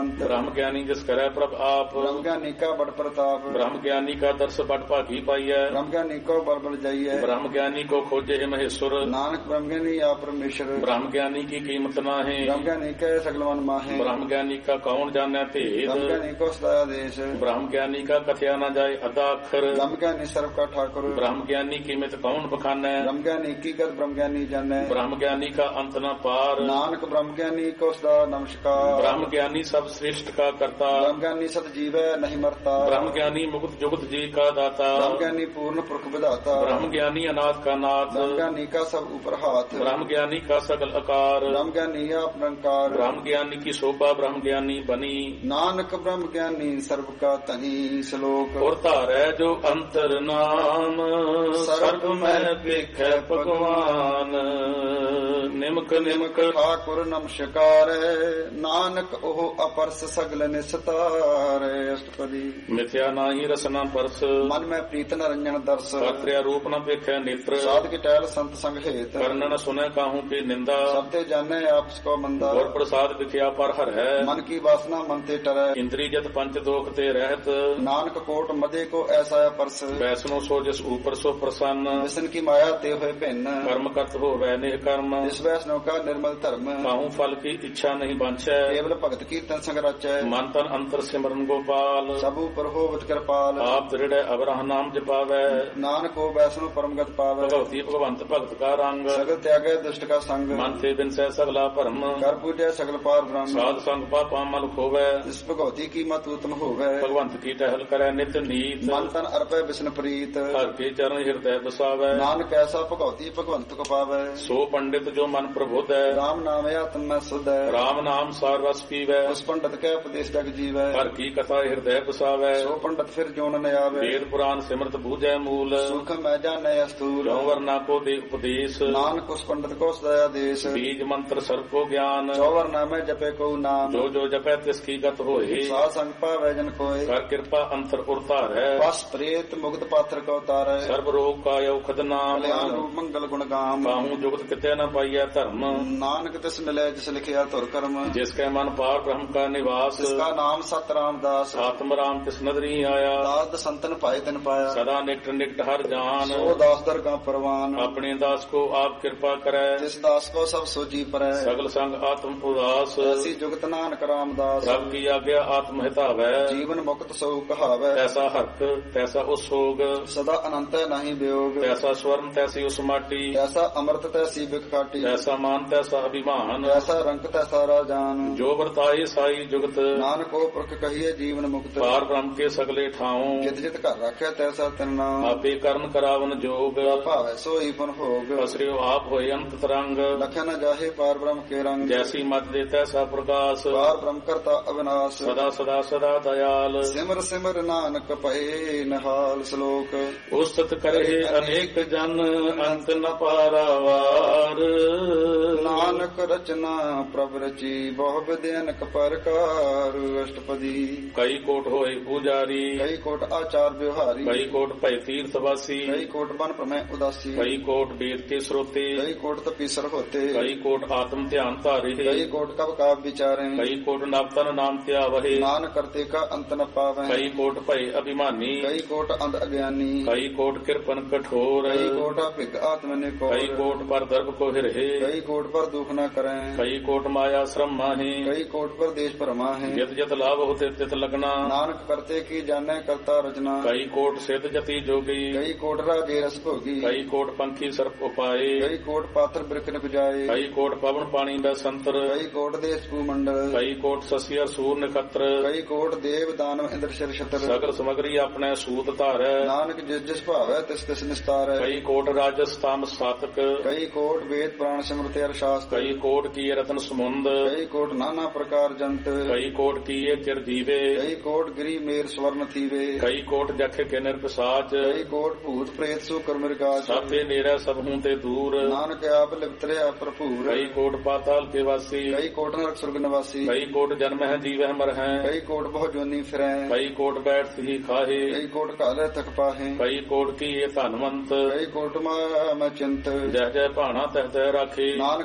ਬਲਵੰਤ। ਬ੍ਰਹਮ ਗਿਆਨੀ ਜਿਸ ਕਰੈ ਪ੍ਰਭ ਆਪ। ਬ੍ਰਹਮ ਗਿਆਨੀ ਕਾ ਬੜ ਪ੍ਰਤਾਪ। ਬ੍ਰਹਮ ਗਿਆਨੀ ਕਾ ਦਰਸ ਬਟ ਭਾਗੀ ਪਾਈਐ। ਬ੍ਰਹਮ ਗਿਆਨੀ ਕੋ ਬਲ ਬਲ ਜਾਈਐ। ਬ੍ਰਹਮ ਗਿਆਨੀ ਕੋ ਖੋਜੇ ਮਹੇਸ਼ੁਰ। ਨਾਨਕ ਬ੍ਰਹਮ ਗਿਆਨੀ ਆ ਪਰਮੇਸ਼ਰ। ਬ੍ਰਹਮ ਗਿਆਨੀ ਕੀ ਕੀਮਤ ਨਾਹੀਂ। ਬ੍ਰਹਮ ਗਿਆਨੀ ਕੈ ਸਗਲ ਮਨ ਮਾਹੇ। ਬ੍ਰਹਮ ਗਿਆਨੀ ਕਾ ਕੌਣ ਜਾਣੈ ਭੇਦ। ਬ੍ਰਹਮ ਗਿਆਨੀ ਕੋ ਸਦਾ ਆਦੇਸ਼। ਬ੍ਰਹਮ ਗਿਆਨੀ ਕਾ ਕਥਿਆ ਨਾ ਜਾਏ ਅਦਾ ਅੱਖਰ। ਬ੍ਰਹਮ ਗਿਆਨੀ ਸਰਬ ਕਾ ਠਾਕੁਰ। ਬ੍ਰਹਮ ਗਿਆਨੀ ਕੀਮਤ ਕੌਣ ਬਖਾਨੈ। ਬ੍ਰਹਮ ਗਿਆਨੀ ਕੀ ਕਰ ਬ੍ਰਹਮ ਗਿਆਨੀ ਜਾਣੈ। ਬ੍ਰਹਮ ਗਿਆਨੀ ਕਾ ਅੰਤ ਨਾ ਪਾਰ। ਨਾਨਕ ਬ੍ਰਹਮ ਗਿਆਨੀ ਕੋ ਸਦਾ ਨਮਸਕਾਰ। ਬ੍ਰਹਮ ਗਿਆਨੀ ਸਭ ਸ੍ਰਿਸ਼ਟ ਕਾ ਕਰਤਾ। ਬ੍ਰਹਮ ਗਿਆਨੀ ਸਤ ਜੀਵੈ ਨਹੀਂ ਮਰਤਾ। ਬ੍ਰਹਮ ਗਿਆਨੀ ਮੁਕਤ ਜੁਗਤ ਜੀ ਕਾ ਦਾਤਾ। ਬ੍ਰਹਮ ਗਿਆਨੀ ਪੂਰਨ ਪੁਰਖ ਵਿਧਾਤਾ। ਬ੍ਰਹਮ ਗਿਆਨੀ ਅਨਾਦ ਕਾ ਨਾਥ। ਬ੍ਰਹਮ ਗਿਆਨੀ ਕਾ ਸਭ ਉਪਰ ਹਾਥ। ਬ੍ਰਹਮ ਗਿਆਨੀ ਕਾ ਸਗਲ ਆਕਾਰ। ਬ੍ਰਹਮ ਗਿਆਨੀ ਆਪ ਨਿਰੰਕਾਰ। ਬ੍ਰਹਮ ਗਿਆਨੀ ਕੀ ਸ਼ੋਭਾ ਬ੍ਰਹਮ ਗਿਆਨੀ ਬਨੀ। ਨਾਨਕ ਬ੍ਰਹਮ ਗਿਆਨੀ ਸਰਬ ਕਾ ਧਨੀ। ਸ਼ਲੋਕ। ਔਰ ਧਾਰੈ ਜੋ ਅੰਤਰ ਨਾਮ। ਸਰਬ ਮਹਿ ਵੇਖੈ ਭਗਵਾਨ। ਨਿਮਕ ਨਿਮਕ ਠਾਕੁਰ ਨਮਸਕਾਰੈ। ਨਾਨਕ ਉਹ ਅਪਰਸ ਸਗਲ ਨਿਸਤਾਰੈ। ਅਸ਼ਟਪਦੀ। ਮਿਥਿਆ ਨਾਹੀ ਰਸਨਾ ਪਰਸ। ਮਨ ਮੈਂ ਪ੍ਰੀਤ ਨ ਰੰਜਨ ਦਰਸ। ਕਰਤ੍ਰਿਆ ਰੂਪ ਨ ਵੇਖੈ ਨੇਤਰ। ਸਾਧ ਕੀ ਟਹਿਲ ਸੰਤ ਸੰਗ ਹੇਤ। ਕਰਨ ਨ ਸੁਨੈ ਕਾਹੂ ਕੀ ਨਿੰਦਾ। ਸਭ ਤੇ ਜਾਣੈ ਆਪਸ ਕੋ ਮੰਦਾ। ਗੁਰ ਪ੍ਰਸਾਦ ਵਿਖਿਆ ਪਰ ਹਰੈ। ਮਨ ਕੀ ਵਾਸਨਾ ਮਨ ਤੇ ਟਰੈ। ਇੰਦਰੀ ਜਤ ਪੰਚ ਦੋਖ ਤੇ ਰਹਿਤ। ਨਾਨਕ ਕੋਟ ਮਦੇ ਕੋ ਐਸਾ ਅਪਰਸ। ਵੈਸਨੋ ਸੋ ਜਿਸ ਊਪਰ ਸੋ ਪ੍ਰਸੰਨ। ਵਿਸ਼ਨ ਕੀ ਮਾਇਆ ਤੇ ਹੋਏ ਭਿੰਨ। ਕਰਮ ਕਰਤ ਹੋਵੈ ਨਿਹ ਕਰਮ। ਇਸ ਵੈਸਨੋ ਕਾ ਨਿਰਮਲ ਧਰਮ। ਕਾਹੂ ਫਲ ਕੀ ਇੱਛਾ ਨਹੀਂ ਬਾਂਛੈ। ਕੇਵਲ ਭਗਤ ਕੀਰਤਨ ਸੰਗ ਰਚੈ। ਮਨ ਤਨ ਅੰਤਰ ਸਿਮਰਨ ਗੋਪਾਲ। ਸਭ ਉਪਰ ਹੋਵਤ ਕਿਰਪਾਲ। ਆਪ ਦ੍ਰਿੜੈ ਅਵਰਹ ਨਾਮ ਜਪਾਵੈ। ਨਾਨਕ ਕੋ ਵੈਸਨੋ ਪਰਮਗਤ ਪਾਵੈ। ਭਗਵਤੀ ਭਗਵੰਤ ਭਗਤ ਕਾ ਰੰਗ। ਸਗਲ ਤਿਆਗੈ ਦੁਸ਼ਟ ਕਾ ਸੰਗ। ਮਨ ਤੇ ਬਿਨਸੈ ਸਗਲਾ ਭਰਮ। ਕਰ ਪੂਜੈ ਸਗਲ ਪਾਰ ਬ੍ਰਹਮ। ਸਾਧ ਸੰਗ ਪਾਪਾ ਮਲ ਖੋਵੈ। ਇਸ ਭਗਵਤੀ ਕੀ ਮਤ ਉਤਮ ਹੋਵੈ। ਭਗਵੰਤ ਕੀ ਟਹਿਲ ਕਰੈ ਨਿਤ ਨੀਤ। ਮਨ ਤਨ ਅਰਪੈ ਵਿਸ਼ਨ ਪ੍ਰੀਤ। ਹਰ ਕੇ ਚਰਨ ਹਿਰਦੈ ਬਸਾਵੈ। ਨਾਨਕ ਐਸਾ ਭਗਵਤੀ ਭਗਵੰਤ ਕੋ ਪਾਵੈ। ਸੋ ਪੰਡਿਤ ਜੋ ਮਨ ਪ੍ਰਬੋਧੈ। ਰਾਮ ਨਾਮ ਆਤਮ ਮੈਂ ਸੁਧੈ। ਰਾਮ ਨਾਮ ਸਾਰ ਰਸ ਪੀਵੈ। ਉਸ ਪੰਡਤ ਕੈ ਉਪਦੇਸ਼ ਜਗ ਜੀਵੈ। ਹਰ ਕੀ ਕਥਾ ਹਿਰਦੈ ਬਸਾਵੈ। ਸੋ ਪੰਡਤ ਫਿਰ ਜੋਨ ਨ ਆਵੈ। ਵੇਦ ਪੁਰਾਨ ਸਿਮਰਤ ਬੂਝੈ ਮੂਲ। ਸੁਖ ਮੈਂ ਜਾਣੈ ਅਸਤੂਲ। ਜੋ ਵਰਨਾ ਕੋ ਦੇ ਉਪਦੇਸ਼। ਨਾਨਕ ਉਸ ਪੰਡਤ ਕੋ ਸਦਾ ਆਦੇਸ਼। ਬੀਜ ਮੰਤਰ ਸਰਬ ਕੋ ਗਿਆਨ। ਜੋ ਵਰਨਾ ਮੈਂ ਜਪੇ ਕੋ ਨਾਮ। ਜੋ ਜੋ ਜਪੈ ਤਿਸ ਕੀ ਗਤ ਹੋਏ। ਸਾਧ ਸੰਗ ਪਾਵੈ ਜਨ ਕੋਇ। ਕਰ ਕਿਰਪਾ ਅੰਤਰ ਉਰਤਾਰੈ। ਬਸ ਪ੍ਰੇਤ ਮੁਕਤ ਪਾਤਰ ਕੋ ਤਾਰੈ। ਸਰਬ ਰੋਗ ਕਾ ਔਖਦ ਨਾਮ। ਕਲਿਆਣ ਰੂਪ ਮੰਗਲ ਗੁਣ ਗਾਮ। ਕਾਹੂ ਜੁਗਤ ਕਿਤੇ ਨ ਪਾਈਐ ਧਰਮ। ਨਾਨਕ ਤਿਸ ਮਿਲੈ ਜਿਸ ਲਿਖਿਆ ਧੁਰ ਕਰਮ। ਜਿਸ ਕੈ ਮਨ ਪਾਰ ਬ੍ਰਹਮ ਕਾ ਨਿਵਾਸ। ਜਿਸ ਕਾ ਨਾਮ ਸਤ ਰਾਮਦਾਸ। ਆਤਮ ਰਾਮ ਤਿਸ ਨਦਰੀ ਆਇਆ। ਦਾਸ ਸੰਤਨ ਭਾਇ ਤਿਨ ਪਾਇਆ। ਸਦਾ ਨਿਕਟ ਨਿਕਟ ਹਰ ਜਾਨ। ਸੋ ਦਾਸ ਦਰ ਕਾ ਪਰਵਾਨ। ਆਪਣੇ ਦਾਸ ਕੋ ਆਪ ਕਿਰਪਾ ਕਰੈ। ਜਿਸ ਦਾਸ ਕੋ ਸਭ ਸੋਜੀ ਪਰੈ। ਸਗਲ ਸੰਗ ਆਤਮ ਉਦਾਸ। ਐਸੀ ਜੁਗਤ ਨਾਨਕ ਰਾਮਦਾਸ। ਪ੍ਰਭ ਕੀ ਆਗਿਆ ਆਤਮ ਹਿਤਾਵੈ। ਜੀਵਨ ਮੁਕਤ ਸੋ ਕਹਾਵੈ। ਤੈਸਾ ਹਰਕ ਤੈਸਾ ਉਸ ਸੋਗ। ਸਦਾ ਅਨੰਤ ਨਹੀਂ ਵਿਯੋਗ। ਤੈਸਾ ਸਵਰਨ ਤੈਸੀ ਉਸ ਮਾਟੀ। ਐਸਾ ਅਮਰਤ ਤੈਸੀ ਬਿਖ ਖਾਟੀ। ਤੈਸਾ ਮਾਨ ਤੈਸਾ ਅਭਿਮਾਨ। ਐਸਾ ਰੰਗ ਤੈਸਾ ਰਾਜਾਨ। ਜੋ ਵਰਤਾਏ ਸਾਈ ਜੁਗਤ। ਨਾਨਕ ਉਹ ਪੁਰਖ ਕਹੀਏ ਜੀਵਨ ਮੁਕਤ। ਪਾਰ ਬ੍ਰਹਮ ਕੇ ਸਗਲੇ ਠਾਉ। ਜਿਤ ਜਿਤ ਘਰ ਰੱਖਿਆ ਤੈਸਾ ਤਿਨ ਨਾਮ। ਆਪੇ ਕਰਨ ਕਰਾਵਨ ਜੋਗ। ਭਾਵੈ ਸੋਈ ਪੁਨ ਭੋਗ। ਅਸਰਿਓ ਆਪ ਹੋਏ ਅੰਤ ਤਰੰਗ। ਲਖਿਆ ਨ ਜਾਹੇ ਪਾਰ ਬ੍ਰਹਮ ਕੇ ਰੰਗ। ਜੈਸੀ ਮਤ ਦੇ ਤੈਸਾ ਪ੍ਰਕਾਸ਼। ਪਾਰ ਬ੍ਰਹਮ ਕਰਤਾ ਅਵਿਨਾਸ਼। ਸਦਾ ਸਦਾ ਸਦਾ ਦਇਆਲ। ਸਿਮਰ ਸਿਮਰ ਨਾਨਕ ਭਏ ਨਿਹਾਲ। ਸ਼ਲੋਕ। ਉਸਤਤ ਕਰੇ ਅਨੇਕ ਜਨ ਅੰਤ ਨ ਪਾਰਾਵਾਰ। ਨਾਨਕ ਰਚਨਾ ਪ੍ਰਭ ਰਚੀ ਬਹੁ ਵਿਦਿ ਅਨਕ ਪ੍ਰਕਾਰ। ਅਸ਼ਟਪਦੀ। ਕਈ ਕੋਟ ਹੋਏ ਪੂਜਾਰੀ। ਕਈ ਕੋਟ ਆਚਾਰ ਵਿਵਹਾਰੀ। ਕਈ ਕੋਟ ਭੈ ਤੀਰਥ ਵਾਸੀ। ਕਈ ਕੋਟ ਬਨ ਪ੍ਰਮੈ ਉਦਾਸੀ। ਕਈ ਕੋਟ ਵੇਦ ਕੇ ਸਰੋਤੇ। ਕਈ ਕੋਟ ਤਪੀਸਰ ਹੋਤੇ। ਕਈ ਕੋਟ ਆਤਮ ਧਿਆਨ ਧਾਰੇ। ਕਈ ਕੋਟ ਕਬ ਕਾਵ ਵਿਚਾਰੇ। ਕਈ ਕੋਟ ਨਵਤਨ ਨਾਮ ਧਿਆਵਹਿ। ਨਾਨਕ ਕਰਤੇ ਕਾ ਅੰਤ ਨ ਪਾਵੈ। ਕਈ ਕੋਟ ਭੈ ਅਭਿਮਾਨੀ। ਕਈ ਕੋਟ ਅੰਧ ਅਗਿਆਨੀ। ਕਈ ਕੋਟ ਕਿਰਪਨ ਕਠੋਰ। ਕਈ ਕੋਟ ਭਿਗ ਆਤਮ ਨਿਕੋਰ। ਕਈ ਕੋਟ ਪਰ ਦਰਬ ਕੋ ਹਿਰਹਿ। ਕਈ ਕੋਟ ਪਰ ਦੁਖ ਨ ਕਰੈ। ਕਈ ਕੋਟ ਮਾਇਆ ਸ਼ਰਮ ਮਾਹੀ। ਕਈ ਕੋਟ ਪਰ ਦੇਸ਼ ਭਰਮਾ ਹੈ। ਜਿਤ ਜਿਤ ਲਾਭ ਹੋਤੇ ਤਿਤ ਲਗਨਾ। ਨਾਨਕ ਕਰਤੇ ਕੀ ਜਾਣੈ ਕਰਤਾ ਰਚਨਾ। ਕਈ ਕੋਟ ਸਿੱਧ ਜਤੀ ਜੋਗੀ। ਕਈ ਕੋਟ ਰਾਜੇ ਰਸ ਭੋਗੀ। ਕਈ ਕੋਟ ਪੰਖੀ ਸਰਪ ਉਪਾਏ। ਕਈ ਕੋਟ ਪਾਤਰ ਬਿਰਖ ਨ ਬੁਝਾਏ। ਕਈ ਕੋਟ ਪਵਨ ਪਾਣੀ ਦਾ ਸੰਤਰ। ਕਈ ਕੋਟ ਦੇਸ ਭੂ ਮੰਡਲ। ਕਈ ਕੋਟ ਸਸੀ ਅਸੂਰ ਨਖਤਰ। ਕਈ ਕੋਟ ਦੇਵ ਦਾਨਵ ਇੰਦਰ ਸ਼ਰ ਛਤਰ। ਸਗਲ ਸਮਗਰੀ ਆਪਣੇ ਸੂਤ ਧਾਰੈ। ਨਾਨਕ ਜਿਸ ਜਿਸ ਭਾਵੈ ਤਿਸ ਤਿਸ ਨਿਸਤਾਰੈ। ਕਈ ਕੋਟ ਰਾਜਸ ਤਾਮ ਸਾਤਕ। ਕਈ ਕੋਟ ਵੇਦ ਪੁਰਾਣ ਸਿਮਰਤਿ ਅਰ ਸ਼ਾਸਤਰ। ਕਈ ਕੋਟ ਕੀ ਰਤਨ ਸਮੁੰਦ। ਕਈ ਕੋਟ ਨਾਨਾ ਪ੍ਰਕਾਰ ਜੰਤ। ਕਈ ਕੋਟ ਕੀਏ ਚਿਰ ਜੀਵੇ। ਕਈ ਕੋਟ ਗਿਰੀ ਮੇਰ ਸਵਰਨ ਥੀਵੇ। ਕਈ ਕੋਟ ਜਖ ਕੇ ਨਿਰਪਸਾਚ। ਕਈ ਕੋਟ ਭੂਤ ਪ੍ਰੇਤ ਸੂ ਕਰ ਮਿਰਗਾਚ। ਸਾਥੇ ਨੇਰਾ ਸਭ ਹੂੰ ਤੇ ਦੂਰ। ਨਾਨਕ ਆਪ ਲਿਪਤਰਿਆ ਭਰਪੂਰ। ਕਈ ਕੋਟ ਪਾਤਾਲ ਕੇ ਵਾਸੀ। ਕਈ ਕੋਟ ਨਰਕ ਸੁਰਗ ਨਿਵਾਸੀ। ਕਈ ਕੋਟ ਜਨਮ ਹੈ ਜੀਵਹਿ ਮਰ ਹੈ। ਕਈ ਕੋਟ ਬਹੁ ਜੋਨੀ ਫਿਰੈ। ਕਈ ਕੋਟ ਬੈਠ ਹੀ ਖਾਹੇ। ਕਈ ਕੋਟ ਘਾਲੇ ਤਕ ਪਾਹੇ। ਕਈ ਕੋਟ ਕੀਏ ਧਨਵੰਤ। ਕਈ ਕੋਟ ਮਾ ਮੈਂ ਚਿੰਤ। ਜਹ ਜਹ ਭਾਣਾ ਤਹ ਤਹ ਰਾਖੇ। ਨਾਨਕ ਸਭ ਕਿਛ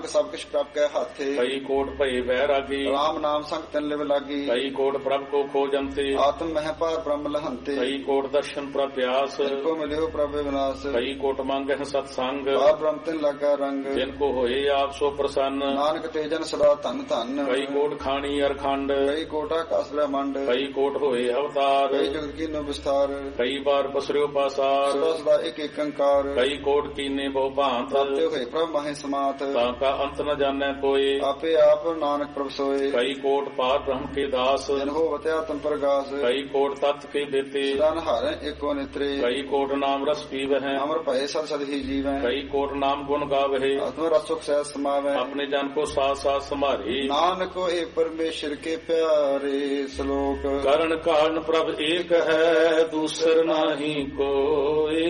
ਪ੍ਰਭ ਕੈ ਹਾਥੇ ਕਈ ਕੋਟ ਭਏ ਵੈਰਾਗੀ ਰਾਮ ਨਾਮ ਸੰਗ ਤਿਨ ਲਿਵ ਲਾਗੀ ਕਈ ਕੋਟ ਪ੍ਰਭ ਕੋ ਖੋਜੰਤੇ ਆਤਮ ਮਹਿ ਪਾਰ ਬ੍ਰਹਮ ਲਹੰਤੇ ਕਈ ਕੋਟ ਦਰਸ਼ਨ ਪ੍ਰਭ ਪਿਆਸ ਕੋ ਮਿਲਿਓ ਪ੍ਰਭ ਵਿਨਾਸ਼ ਕਈ ਕੋਟ ਮੰਗਹਿ ਸਤ ਸੰਗ ਪਾਰ ਬ੍ਰਹਮ ਤਿਨ ਲਾਗਾ ਰੰਗ ਜਿਨ ਕੋ ਹੋਏ ਆਪ ਸੋ ਪ੍ਰਸੰਨ ਨਾਨਕ ਤੇਜਨ ਸਦਾ ਧਨ ਧਨ ਕਈ ਕੋਟ ਖਾਣੀ ਅਰਖੰਡ ਕਈ ਕੋਟਾ ਕਸ ਬ੍ਰਹਮੰਡ ਕਈ ਕੋਟ ਹੋਏ ਅਵਤਾਰ ਕਈ ਜਗਤ ਕੀਨੋ ਵਿਸਤਾਰ ਕਈ ਬਾਰ ਪਸਰਿਓ ਪਾਸਾਰ ਸਦਾ ਸਦਾ ਇੱਕ ਇੱਕ ਅੰਕਾਰ ਕਈ ਕੋਟ ਕੀਨੇ ਬਹੁ ਭਾਂਤ ਤਾਤੇ ਹੋਏ ਪ੍ਰਭ ਮਾਹੇ ਸਮਾਤ ਤਾਂ ਕਾ ਅੰਤ ਨ ਜਾਣੈ ਕੋਏ ਆਪੇ ਆਪ ਨਾਨਕ ਪ੍ਰਭ ਸੋਏ ਕਈ ਕੋਟ ਪਾਰ ਬ੍ਰਹਮ ਕੇ ਦਾਸ ਜਨ ਹੋ ਵਤਿਆ ਤਨ ਪ੍ਰਗਾਸ ਕਈ ਕੋਟ ਤਤ ਕੇ ਬੇਤੇ ਸਦਾਨ ਹਾਰੇ ਏਕੋ ਨਿਤਰੇ ਕਈ ਕੋਟ ਨਾਮ ਰਸ ਪੀਵਹਿ ਅਮਰ ਭਏ ਸਦ ਸਦ ਹੀ ਜੀਵੈ ਕਈ ਕੋਟ ਨਾਮ ਗੁਣ ਗਾਵਹਿ ਆਤਮ ਰਸ ਸੁਖ ਸਹਿ ਸਮਾਵੈ ਆਪਣੇ ਜਨ ਕੋ ਸਾਥ ਸਾਥ ਸੰਭਾਰੇ ਨਾਨਕ ਏ ਪਰਮੇਸ਼ਰ ਕੇ ਪਿਆਰੇ ਸ਼ਲੋਕ ਕਰਨ ਕਾਰਨ ਪ੍ਰਭ ਏਕ ਹੈ ਦੂਸਰ ਨਾਹੀ ਕੋਏ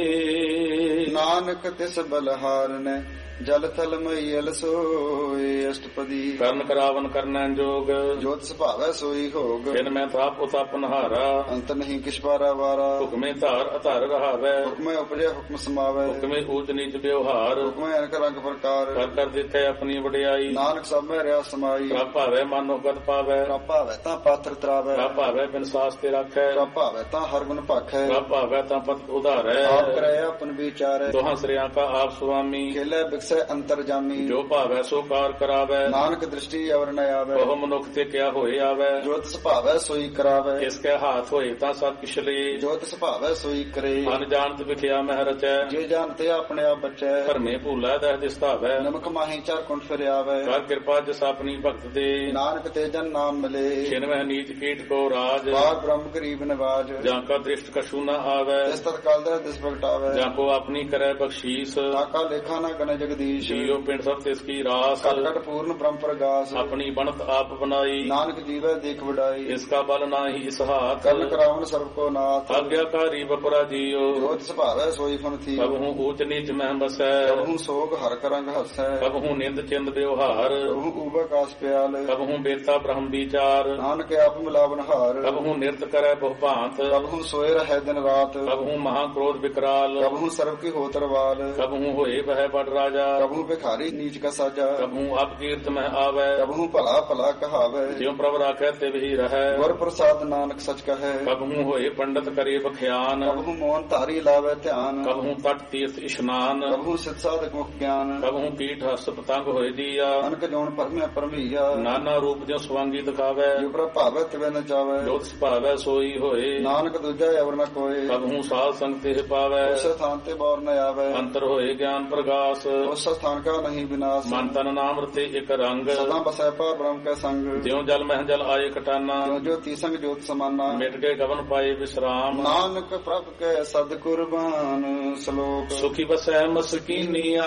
ਨਾਨਕ ਤਿਸ ਬਲਹਾਰਨੈ ਜਲ ਥਲ ਮਈਲ ਸੋਏ ਅਸ਼ਟਪਦੀ ਕਰਨ ਕਰਾਵਨ ਕਰਨੈ ਜੋਗ ਜੋਤ ਸੁਭਾਵੈ ਸੋਈ ਹੋਗ ਜਿਨ ਮੈਂ ਤਾਪ ਉਤਪ ਨਹਾਰਾ ਅੰਤ ਨਹੀਂ ਕਿਛ ਪਾਰਾ ਵਾਰਾ ਹੁਕਮੇ ਧਾਰ ਅਧਾਰ ਰਹਾਵੈ ਹੁਕਮੈ ਉਪਜੈ ਹੁਕਮ ਸਮਾਵੈ ਹੁਕਮੇ ਊਚ ਨੀਚ ਵਿਵਹਾਰ ਹੁਕਮੈ ਅਨਕ ਰੰਗ ਪ੍ਰਕਾਰ ਕਰ ਕਰ ਦਿੱਤੇ ਆਪਣੀ ਵਡਿਆਈ ਨਾਨਕ ਸਭ ਮੈਂ ਰਿਆ ਸਮਾਈ ਪ੍ਰਭ ਭਾਵੈ ਮਨ ਉਗਤ ਪਾਵੈ ਪ੍ਰਭ ਭਾਵੈ ਤਾਂ ਪਾਤਰ ਤਰਾਵੈ ਪ੍ਰਭ ਭਾਵੈ ਬਿਨ ਸਾਸ ਤੇ ਰੱਖੈ ਪ੍ਰਭ ਭਾਵੈ ਤਾਂ ਹਰ ਗੁਣ ਭਾਖੈ ਪ੍ਰਭ ਭਾਵੈ ਤਾਂ ਪਤ ਉਧਾਰੈ ਆਪ ਕਰੈ ਆਪਨ ਵਿਚਾਰੈ ਦੋਹਾਂ ਸ੍ਰਿਆਂ ਕਾ ਆਪ ਸੁਆਮੀ ਖੇਲੇ ਬਿਕਸੈ ਅੰਤਰ ਜਾਮੀ ਜੋ ਭਾਵੈ ਸੋ ਕਾਰ ਕਰਾਵੈ ਨਾਨਕ ਦ੍ਰਿਸ਼ਟੀ ਅਵਰ ਨ ਆਵੈ ਉਹ ਮਨੁੱਖ ਤੇ ਕਿਆ ਹੋਏ ਆਵੈ ਜੋ ਤਿਸ ਭਾਵੈ ਸੋਈ ਕਰਾਵੈ ਇਸ ਕੇ ਹਾਥ ਹੋਏ ਤਾਂ ਸਭ ਕਿਛ ਲੇ ਜੋ ਤਿਸ ਭਾਵੈ ਸੋਈ ਕਰੇ ਮਨ ਜਾਣਤ ਵਿਖਿਆ ਮਹਿ ਰਚੈ ਜੇ ਜਾਣਤੇ ਆਪਣੇ ਆਪ ਬਚੈ ਭਰਮੇ ਭੂਲਾ ਦਹਿ ਦਿਸਤਾਵੈ ਨਮਕ ਮਾਹੀ ਚਾਰ ਕੁੰਠ ਫਿਰ ਆਵੈ ਕਰ ਕਿਰਪਾ ਜਿਸ ਆਪਣੀ ਭਗਤ ਦੇ ਨਾਨਕ ਤੇ ਜਨ ਨਾਮ ਮਿਲੇ ਛਿਨਵਹਿ ਨੀਚ ਕੀਟ ਕੋ ਰਾਜ ਬਾਰ ਬ੍ਰਹਮ ਗਰੀਬ ਨਿਵਾਜ ਜਾਂ ਕਾ ਦ੍ਰਿਸ਼ਟ ਕਛੂ ਨ ਆਵੈ ਇਸ ਤਤਕਾਲ ਦਾ ਦਿਸ ਪ੍ਰਗਟਾਵੈ ਜਾਂ ਕੋ ਆਪਣੀ ਕਰੈ ਬਖਸ਼ੀਸ ਤਾਕਾ ਲੇਖਾ ਨਾ ਗਨ ਜਗਦੀਸ਼ ਜੀਉ ਪਿੰਡ ਸਭ ਤਿਸ ਕੀ ਰਾਸ ਕਟ ਕਟ ਪੂਰਨ ਬ੍ਰਹਮ ਪ੍ਰਗਾਸ ਆਪਣੀ ਬਣਤ ਆਪ ਬਨਾਈ ਨਾਨਕ ਜੀਵੈ ਦੇਖ ਵਡਾਈ ਇਸ ਕਾ ਬਲ ਨਾਹੀ ਇਸ ਹਾਥ ਕਰਨ ਕਰਾਵਨ ਸਰਬ ਕੋ ਨਾਥ ਆਗਿਆਕਾਰੀ ਬਪਰਾ ਜੀਉ ਜੋਤ ਸੁਭਾਵੈ ਸੋਈ ਫਨ ਥੀ ਕਬ ਹੂੰ ਊਚ ਨੀਚ ਮਹਿ ਬਸੈ ਕਬਹੂ ਸੋਗ ਹਰ ਕਰੰਗ ਹਸੈ ਕਬ ਹੂੰ ਨਿੰਦ ਚਿੰਦ ਵਿਵਹਾਰ ਕਬਹੂ ਊਬਾ ਕਾਸ ਪਿਆਲ ਕਬ ਹੂੰ ਬੇਤਾ ਬ੍ਰਹਮ ਵਿਚਾਰ ਨਾਨਕ ਆਪ ਮਿਲਾਵਨ ਹਾਰ ਕਬ ਹੂੰ ਨਿਰਤ ਕਰੈ ਬਹੁ ਭਾਂਤ ਕਬਹੂ ਸੋਏ ਰਹਿ ਦਿਨ ਰਾਤ ਕਬ ਹੂੰ ਮਹਾ ਕ੍ਰੋਧ ਵਿਕਰਾਲ ਕਬਹੂ ਸਰਬ ਕੀ ਹੋ ਤਰਵਾਲ ਕਬ ਹੂੰ ਹੋਏ ਬਹਿ ਬੜ ਰਾਜਾ ਕਬਹੂ ਭਿਖਾਰੀ ਨੀਚ ਕਾ ਸਾਜਾ ਕਬ ਹੂੰ ਅਪ ਕੀਰਤ ਮਹਿ ਆਵੈ ਕਬਹੂ ਭਲਾ ਭਲਾ ਕਹਾਵੈ ਜਿਉ ਪ੍ਰਭ ਰਾਖੈ ਤਿਵ ਹੀ ਰਹੈ ਗੁਰ ਪ੍ਰਸਾਦ ਨਾਨਕ ਸਚ ਕਹੈ ਕਬ ਹੂੰ ਹੋਏ ਪੰਡਤ ਕਰੇ ਬਖਿਆਨ ਕਬਹੂ ਮੋਹਨ ਧਾਰੀ ਲਾਵੈ ਧਿਆਨ ਕਬ ਹੂੰ ਤਟ ਤੀਰਥ ਇਸ਼ਨਾਨ ਕਬਹੂ ਸਿਧ ਸਾਧਕ ਮੁਖ ਗਿਆਨ ਕਬ ਹੂੰ ਕੀਟ ਹਸ ਪਤੰਗ ਹੋਏ ਦੀਆ ਅਨਕ ਜੋਨ ਪਰਮਿਆ ਪਰਮਈਆ ਨਾਨਾ ਰੂਪ ਜਿਉ ਸਵਾਂਗੀ ਦਿਖਾਵੈ ਜੋ ਪ੍ਰਭ ਭਾਵੈ ਤਿਵੈ ਨ ਚਾਵੈ ਜੋਤ ਸੁਭਾਵੈ ਸੋਈ ਹੋਏ ਨਾਨਕ ਦੂਜਾ ਅਵਰ ਨ ਕੋਏ ਕਬ ਹੂੰ ਸਾਧ ਸੰਗ ਤੇ ਪਾਵੈ ਉਸ ਸਥਾਨ ਤੇ ਬੌਰ ਨ ਆਵੈ ਅੰਤਰ ਹੋਏ ਗਿਆਨ ਪ੍ਰਗਾਸ ਉਸ ਸਥਾਨ ਕਾ ਨਹੀਂ ਵਿਨਾਸ਼ ਮਨ ਤਨ ਨਾਮ ਰਤੇ ਇੱਕ ਰੰਗ ਸਦਾ ਬਸੈ ਪਾ ਬ੍ਰਹਮ ਕੈ ਸੰਗ ਜਿਉ ਜਲ ਮਹਿ ਜਲ ਆਏ ਕਟਾਨਾ ਜੋ ਜੋਤੀ ਸੰਗ ਜੋਤ ਸਮਾਨਾ ਮਿਟ ਕੇ ਗਵਨ ਪਾਏ ਵਿਸਰਾਮ ਨਾਨਕ ਪ੍ਰਭ ਕੈ ਸਦ ਕੁਰਬਾਨ ਸ਼ਲੋਕ ਸੁਖੀ ਬਸੈ ਮਸਕੀਨੀਆ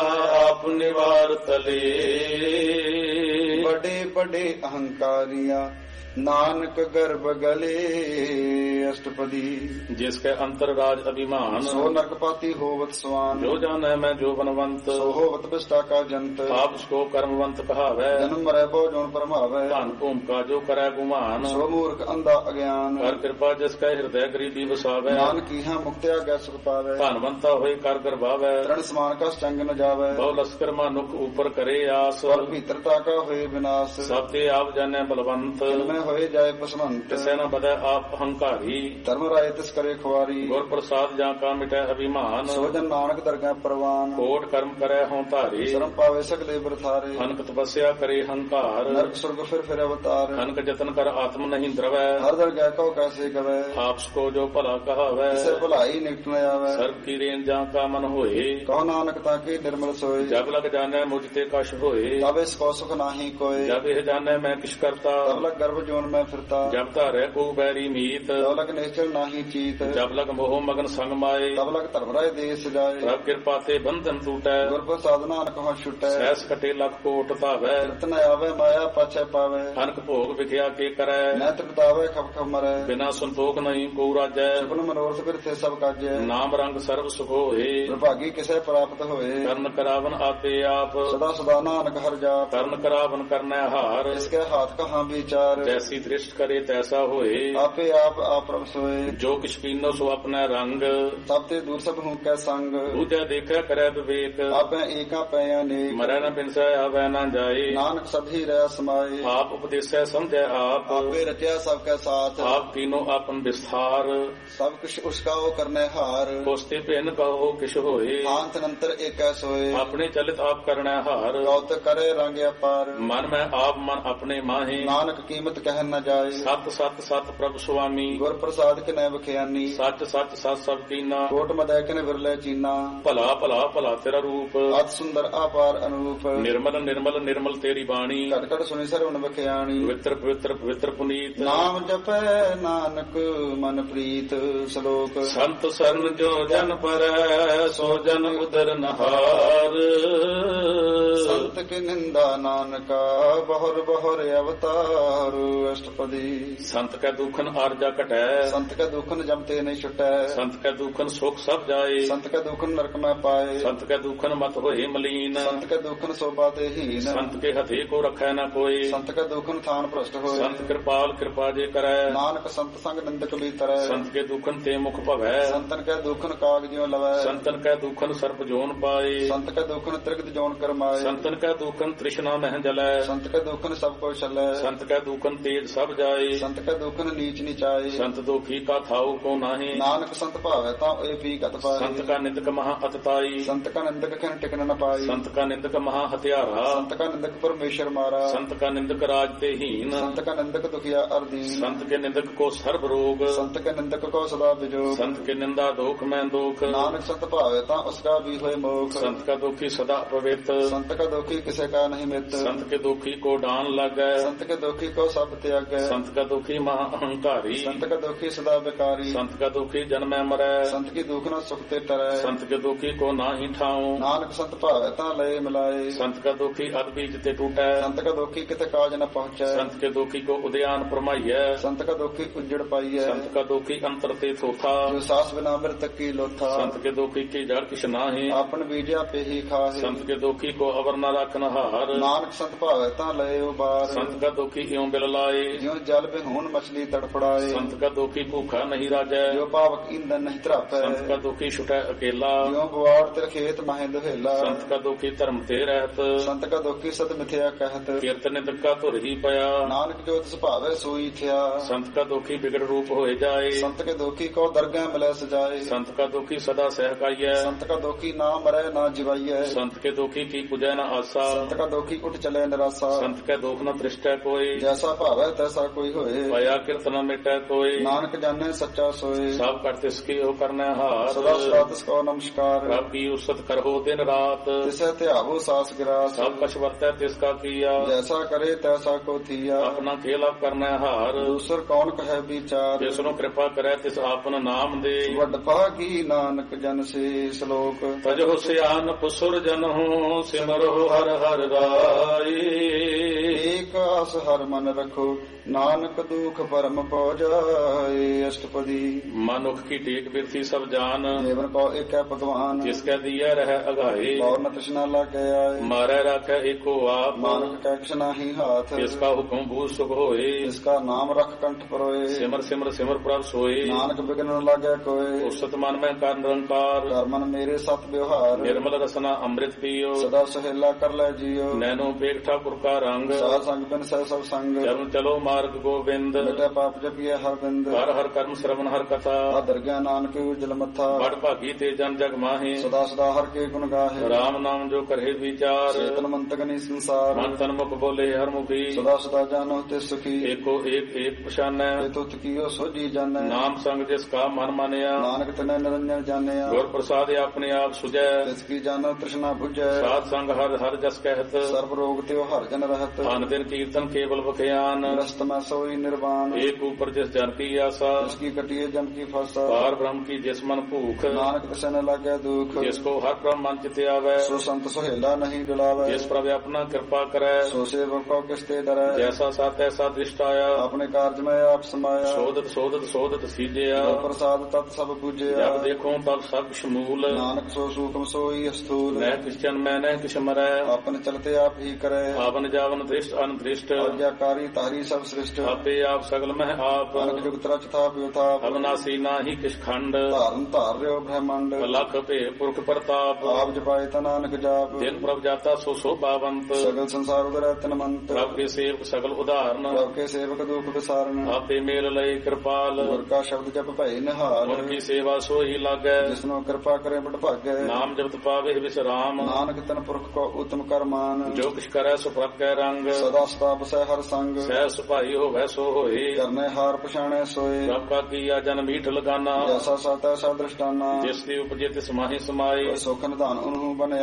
ਆਪ ਨਿਵਾਰ ਤਲੇ ਬੜੇ ਬੜੇ ਅਹੰਕਾਰੀਆਂ ਨਾਨਕ ਗਰਭ ਗਲੇ ਅਸ਼ਟਪਦੀ ਜਿਸ ਕੇ ਅੰਤਰ ਰਾਜ ਅਭਿਮਾਨ ਸੋ ਨਰਕਪਾਤੀ ਹੋਵਤ ਸਵਾਨ ਜੋ ਜਾਣੈ ਮੈਂ ਜੋ ਬਨਵੰਤ ਸੋ ਹੋਵਤ ਬਿਸਟਾ ਕਾ ਜੰਤ ਆਪ ਸਕੋ ਕਰਮਵੰਤ ਕਹਾਵੈ ਜਨਮ ਮਰੈ ਬੋ ਜੋਨ ਪਰਮਾਵੈ ਧਨ ਭੂਮਿਕਾ ਜੋ ਕਰੈ ਗੁਮਾਨ ਸੋ ਮੂਰਖ ਅੰਧਾ ਅਗਿਆਨ ਕਰ ਕਿਰਪਾ ਜਿਸ ਕੈ ਹਿਰਦੈ ਗਰੀਬੀ ਵਸਾਵੈ ਨਾਨਕ ਇਹਾਂ ਮੁਕਤਿਆ ਗੈ ਸੁਖ ਪਾਵੈ ਧਨਵੰਤਾ ਹੋਏ ਕਰ ਗਰਭਾਵੈ ਤ੍ਰਣ ਸਮਾਨ ਕਾ ਚੰਗ ਨ ਜਾਵੈ ਬਹੁ ਲਸਕਰ ਮਾਨੁਖ ਉਪਰ ਕਰੇ ਆਸ ਪਰ ਭੀਤਰਤਾ ਕਾ ਹੋਏ ਵਿਨਾਸ਼ ਸਭ ਤੇ ਆਪ ਜਾਣੈ ਬਲਵੰਤ ਮੈਂ ਹੋਏ ਜਾਏ ਪਸਵੰਤ ਤਿਸੈ ਨ ਬਦੈ ਆਪ ਹੰਕਾਰੀ ਧਰਮ ਰਾਏ ਤਿਸ ਕਰੇ ਖੁਆਰੀ ਗੁਰ ਪ੍ਰਸਾਦ ਜਾਂ ਕਾ ਮਿਟੈ ਅਭਿਮਾਨ ਸੋ ਜਨ ਨਾਨਕ ਦਰਗਹਿ ਪ੍ਰਵਾਨ ਕੋਟ ਕਰਮ ਕਰੈ ਹਉ ਧਾਰੇ ਸ਼ਰਮ ਪਾਵੇ ਸਗਲੇ ਬਰਥਾਰੇ ਅਨਕ ਤਪੱਸਿਆ ਕਰੇ ਹੰਕਾਰ ਨਰਕ ਸੁਰਗ ਫਿਰ ਫਿਰ ਅਵਤਾਰ ਅਨਕ ਜਤਨ ਕਰ ਆਤਮ ਨਹੀਂ ਦਰਵੈ ਹਰ ਦਰਗਹਿ ਕਉ ਕੈਸੇ ਗਵੈ ਆਪਸ ਕੋ ਜੋ ਭਲਾ ਕਹਾਵੈ ਕਿਸੇ ਭਲਾਈ ਨਿਕਟ ਨ ਆਵੈ ਸਰਬ ਕੀ ਰੇਨ ਜਾਂ ਕਾ ਮਨ ਹੋਏ ਕਹੋ ਨਾਨਕ ਤਾਂ ਕੀ ਨਿਰਮਲ ਸੋਏ ਜਬ ਲਗ ਜਾਣੈ ਮੁਝ ਤੇ ਕਛ ਹੋਏ ਤਬ ਇਸ ਕੋ ਸੁਖ ਨਾਹੀ ਕੋਏ ਜਬ ਇਹ ਜਾਣੈ ਮੈਂ ਕਿਛ ਕਰਤਾ ਤਬ ਲਗ ਗਰਭ ਜੋਨ ਮੈਂ ਫਿਰਤਾ ਜਬ ਧਾਰੈ ਕੋ ਬੈਰੀ ਮੀਤ ਤਬ ਲਗ ਨਿਸ਼ਚਲ ਨਾਹੀ ਚੀਤ ਜਬ ਲਗ ਮੋਹ ਮਗਨ ਸੰਗ ਮਾਏ ਤਬ ਲਗ ਧਰਮ ਰਾਏ ਦੇਸ ਜਾਏ ਪ੍ਰਭ ਕਿਰਪਾ ਤੇ ਬੰਧਨ ਟੂਟੈ ਗੁਰ ਪ੍ਰਸਾਦ ਨਾਨਕ ਹਉ ਛੁਟੈ ਸਹਿਸ ਕਟੇ ਲਖ ਕੋਟ ਧਾਵੈ ਰਤਨ ਆਵੇ ਮਾਇਆ ਪਾਛੈ ਪਾਵੇ ਅਨਕ ਭੋਗ ਵਿਖਿਆ ਕੇ ਕਰੈ ਨੈ ਤ੍ਰਿਪਤਾਵੇ ਖਪ ਖਪ ਮਰੈ ਬਿਨਾ ਸੰਤੋਖ ਨਹੀਂ ਕੋ ਰਾਜੈ ਸੁਪਨ ਮਨੋਰਥ ਬਿਰਥੇ ਸਭ ਕਾਜੈ ਨਾਮ ਰੰਗ ਸਰਬ ਸੁਖ ਹੋਏ ਪ੍ਰਭਾਗੀ ਕਿਸੈ ਪ੍ਰਾਪਤ ਹੋਏ ਕਰਨ ਕਰਾਵਨ ਆਪੇ ਆਪ ਸਦਾ ਸਦਾ ਨਾਨਕ ਹਰ ਜਾਪ ਕਰਨ ਕਰਾਵਨ ਕਰਨੈ ਹਾਰ ਇਸਕੇ ਹਾਥ ਕਹਾਂ ਵਿਚਾਰ जैसी दृष्ट करे तैसा होए। आपे आप आपरम सोए। जो किछ पीनो सो अपना रंग। तब ते दूर सब हूँ कै संग। दूजा देखा करे विवेक। आपे एका पै अनेक। मरै न बिनसै आवे न जाए। नानक सभी रह समाए। आप उपदेशै समझै आप। आपे रचया सब कै साथ। आप कीनो आपन विस्तार। सब कुछ उसका वो करने हार। कोस्ते भिन्न कहो किछ होए। आंत नंतर एक सोए। अपने चलित आप करना हार। गौत करे रंग अपार। मन में आप मन अपने माहे। नानक कीमत कह न जाए। सत सत सत प्रभु स्वामी। गुर प्रसाद के न बखियानी। सच सच सत सब कीना। कोट मदय के विरले चीना। भला भला भला तेरा रूप। अत सुंदर अपार अनुरूप। निर्मल निर्मल निर्मल तेरी बाणी। कट कट सुनी सरवण बखियानी। पवित्र पवित्र पवित्र पुनीत। नाम जपै नानक मन प्रीत। श्लोक। संत शरण जो जन पर सो जन उदर नहार। संत की निंदा नानका बहुर बहुर अवतार। अष्टपदी। संत का दुखन आर्जा कटै। संत का दुखन जमते नहीं छुटै। संत का दुखन सुख सब जाए। संत का दुखन नरक में पाए। संत का दुखन मत होए मलीन। संत का दुखन सोपाते हीन। संत के हथे को रखै न कोई। संत का दुखन थान भ्रष्ट होए। संत कृपाल कृपा जे करै। नानक संत संग निंदक भीतर। संत के दुखन ते मुख भवै। संतन का दुखन कागजियों लवै। संतन का दुखन सर्प जोन पाए। संत का दुखन त्रिगत जोन करमाए। संतन का दुखन तृष्णा मह जलै। संत का दुखन सब को चलै। संत का दुखन तेज सब जाए। संत का दुखन नीच नीचाए। संत दुखी का थाऊ को नाहे। नानक संत भावै ता ए पी गत पाए। संत का निंदक महा अतताई। संत का निंदक खन टिकन न पाई। संत का निंदक महा हत्यारा। संत का निंदक परमेश्वर मारा। संत का निंदक राज ते हीन। संत का निंदक दुखिया अर्दीन। संत के निंदक को सर्व रोग। संत के निंदक को सदा विजोग। संत के निंदा दुख में दुख। नानक संत भावै ता उसका भी होए मोख। संत का दुखी सदा पवित्र। संत का दुखी किसे का नहीं मित्र। संत के दुखी को डान लगे। संत के दुखी को सब त्याग। संत का दुखी महा अहंकारी। संत का दुखी सदा बेकारी। संत का दुखी जन्म मरै। संत की दुख न सुख ते तरह। संत के दुखी को ना ही ठाऊं। नानक संत भावै ता लय मिलाए। संत का दुखी अद बीज ते टूटै। संत का दुखी किते काज न पहुंचै। संत के दुखी को उद्यान परमाइयै। संत का दुखी उजड़ पाइयै। संत का दुखी अंतर ते थोथा। जो सास बिना मृतक की लोथा। संत के दुखी की जड़ किछ नाहि। आपन बीजा पे ही खाहे। संत के दुखी को अवर न रखन हार। नानक संत भावै ता लय उबार। संत का दुखी इਉਂ बिल लाए। ज्यों जल बिहून मछली तड़फड़ाए। संत का दुखी भूखा नहीं राजै। जो पावक ईंधन नहीं त्रापै। संत का दुखी छुटै अकेला। ज्यों बुआड़ तिर खेत माहे दुहेला। संत का दुखी धर्म ते रहत। संत का दुखी सत मिथ्या कहत। कीर्तन निंदक का धुर ही पया। नानक जो तिस भावै सोई थिया। संत का दुखी बिगड़ रूप होए जाए। संत के दुखी को दरगाह मिलै सजाए। संत का दुखी सदा सहकाइयै। संत का दुखी ना मरै ना जिवाइयै। संत के दुखी की पुजै न आसा। संत का दुखी उठ चले निराशा। संत के दुख न दृष्टै कोई। जैसा भावै तैसा कोई होए। पया कीर्तन मिटै कोई। नानक जाने सच्चा सोए। सब कर तिसकी हो करने हार। सदा सदा तिसको नमस्कार। प्रभु की उसत करहो दिन रात। तिसे त्यागो सास गिरास। सब कछ वर्तै तिसका किया। जैसा करे तैसा को थिया। अपना खेल अब करने हार। दूसर कौन कहे विचार। जिसनो कृपा करे तिस आपन नाम दे। वड भागी नानक जन से। श्लोक। तजो सियान पुसुर जन हो सिमरो हर हर राई। एक आस हर मन रखो नानक दुख परम पौ जाए। अष्टपदी। मनुख की टेक बिरथी सब जान। जीवन को एक है भगवान। जिसका दिया रह अगाए। और न तृष्णा लागे आए। मारे रखे एको आप। मानक का क्षणा ही हाथ। जिसका हुक्म भू सुख होए। जिसका नाम रख कंठ परोए। सिमर सिमर सिमर प्रभ सोए। नानक बिघ्न न लागे कोई। उसत मन में कर निरंकार। धर्मन मेरे सत व्यवहार। निर्मल रसना अमृत पियो। सदा सहेला कर ले जियो। नैनो पेट ठाकुर का रंग। साध संग बिन सह सब संग। चलो चलो मार्ग गोविंद। बेटा पाप जपिए हर बिंद। हर हर कर्म श्रवण हर कथा। दरगाह नानक उज्जल मथा। बड़ भागी ते जन जग माहे। सदा सदा हर के गुण गाहे। राम नाम जो करे विचार। चेतन मंतक नहीं संसार। मन तन मुख बोले हर मुखी। सदा सदा जानो ते सुखी। एको एक एक पछानै। तुत कियो सोजी जानै। नाम संग जिसका मन मानिया। नानक तने निरंजन जानिया। गुर प्रसाद अपने आप सुजै। जिसकी जानो तृष्णा बुझै। साध संग हर हर जस कहत। सर्व रोग त्यो हर जन रहत। अन दिन कीर्तन केवल बख्यान। रस्त में सोई निर्वाण। एक ऊपर जिस जन की आशा। जिसकी कटिए जन की फासा। पार ब्रह्म की जिस मन भूख। नानक तिसे न लागे दुख। जिसको हर ब्रह्म मन चिते आवे। सो संत सोहेला नहीं डुलावे। जिस प्रभु अपना कृपा करे। सो सेवक को किसते डरै। जैसा सा तैसा दृष्ट आया। अपने कार्य में आप समाया। शोधत शोधत शोधत सीजया। प्रसाद तत् सब पूजया। जब देखो तब सब शमूल। नानक सो सूक्ष्म सोई स्थूल। न किस जन में न किस मरै। अपन चलते आप ही करे। आवन जावन दृष्ट अनदृष्ट। ਵਿਸ਼ਿਸ਼ਟ ਆਗਿਆਕਾਰੀ ਤਾਰੀ ਸਭ ਸ੍ਰਿਸ਼ਟ ਆਪੇ ਆਪ ਸਗਲ ਮਹਿ ਆਪ ਅਨਕ ਜੁਗਤ ਰਚ ਥਾਪ ਯਥਾਪ ਅਵਨਾਸੀ ਨਾਹੀ ਕਿਛ ਖੰਡ ਧਾਰਨ ਧਾਰ ਰਿਓ ਬ੍ਰਹਮੰਡ ਲਖ ਭੇ ਪੁਰਖ ਪ੍ਰਤਾਪ ਆਪ ਜਪਾਏ ਤਾ ਨਾਨਕ ਜਾਪ ਦਿਨ ਪ੍ਰਭ ਜਾਤਾ ਸੋ ਸੋਭਾਵੰਤ ਸਗਲ ਸੰਸਾਰ ਉਦਰੈ ਤਨਮੰਤ ਪ੍ਰਭ ਕੇ ਸੇਵਕ ਸਗਲ ਉਦਾਹਰਨ ਪ੍ਰਭ ਕੇ ਸੇਵਕ ਦੁਖ ਵਿਸਾਰਨ ਆਪੇ ਮੇਲ ਲਏ ਕਿਰਪਾਲ ਗੁਰ ਕਾ ਸ਼ਬਦ ਜਪ ਭਈ ਨਿਹਾਲ ਗੁਰ ਕੀ ਸੇਵਾ ਸੋਈ ਲਾਗੈ ਜਿਸਨੂੰ ਕਿਰਪਾ ਕਰੇ ਬੜ ਭਾਗੈ ਨਾਮ ਜਪਤ ਪਾਵੇ ਵਿਸਰਾਮ ਨਾਨਕ ਤਨ ਪੁਰਖ ਕੋ ਉਤਮ ਕਰਮਾਨ ਜੋ ਕਿਛ ਕਰੈ ਸੋ ਪ੍ਰਭ ਕੈ ਰੰਗ ਸਦਾ ਸਦਾ ਬਸੈ ਹਰ ਸੰਗ ਸਹਿ ਸੁਭਾਈ ਹੋਵੈ ਸੋ ਹੋਏ ਕਰਨੇ ਹਾਰ ਪਛਾਣੈ ਸੋਏ ਪ੍ਰਭ ਕਾ ਕੀਆ ਜਨ ਮੀਠ ਲਗਾਨਾ ਜੈਸਾ ਸਾਤਾ ਸਾ ਦ੍ਰਿਸ਼ਟਾਨਾ ਜਿਸ ਦੀ ਉਪਜੇ ਤਿਸ ਮਾਹੀ ਸਮਾਏ ਸੁਖ ਨਿਧਾਨ ਉਹਨੂੰ ਬਨੇ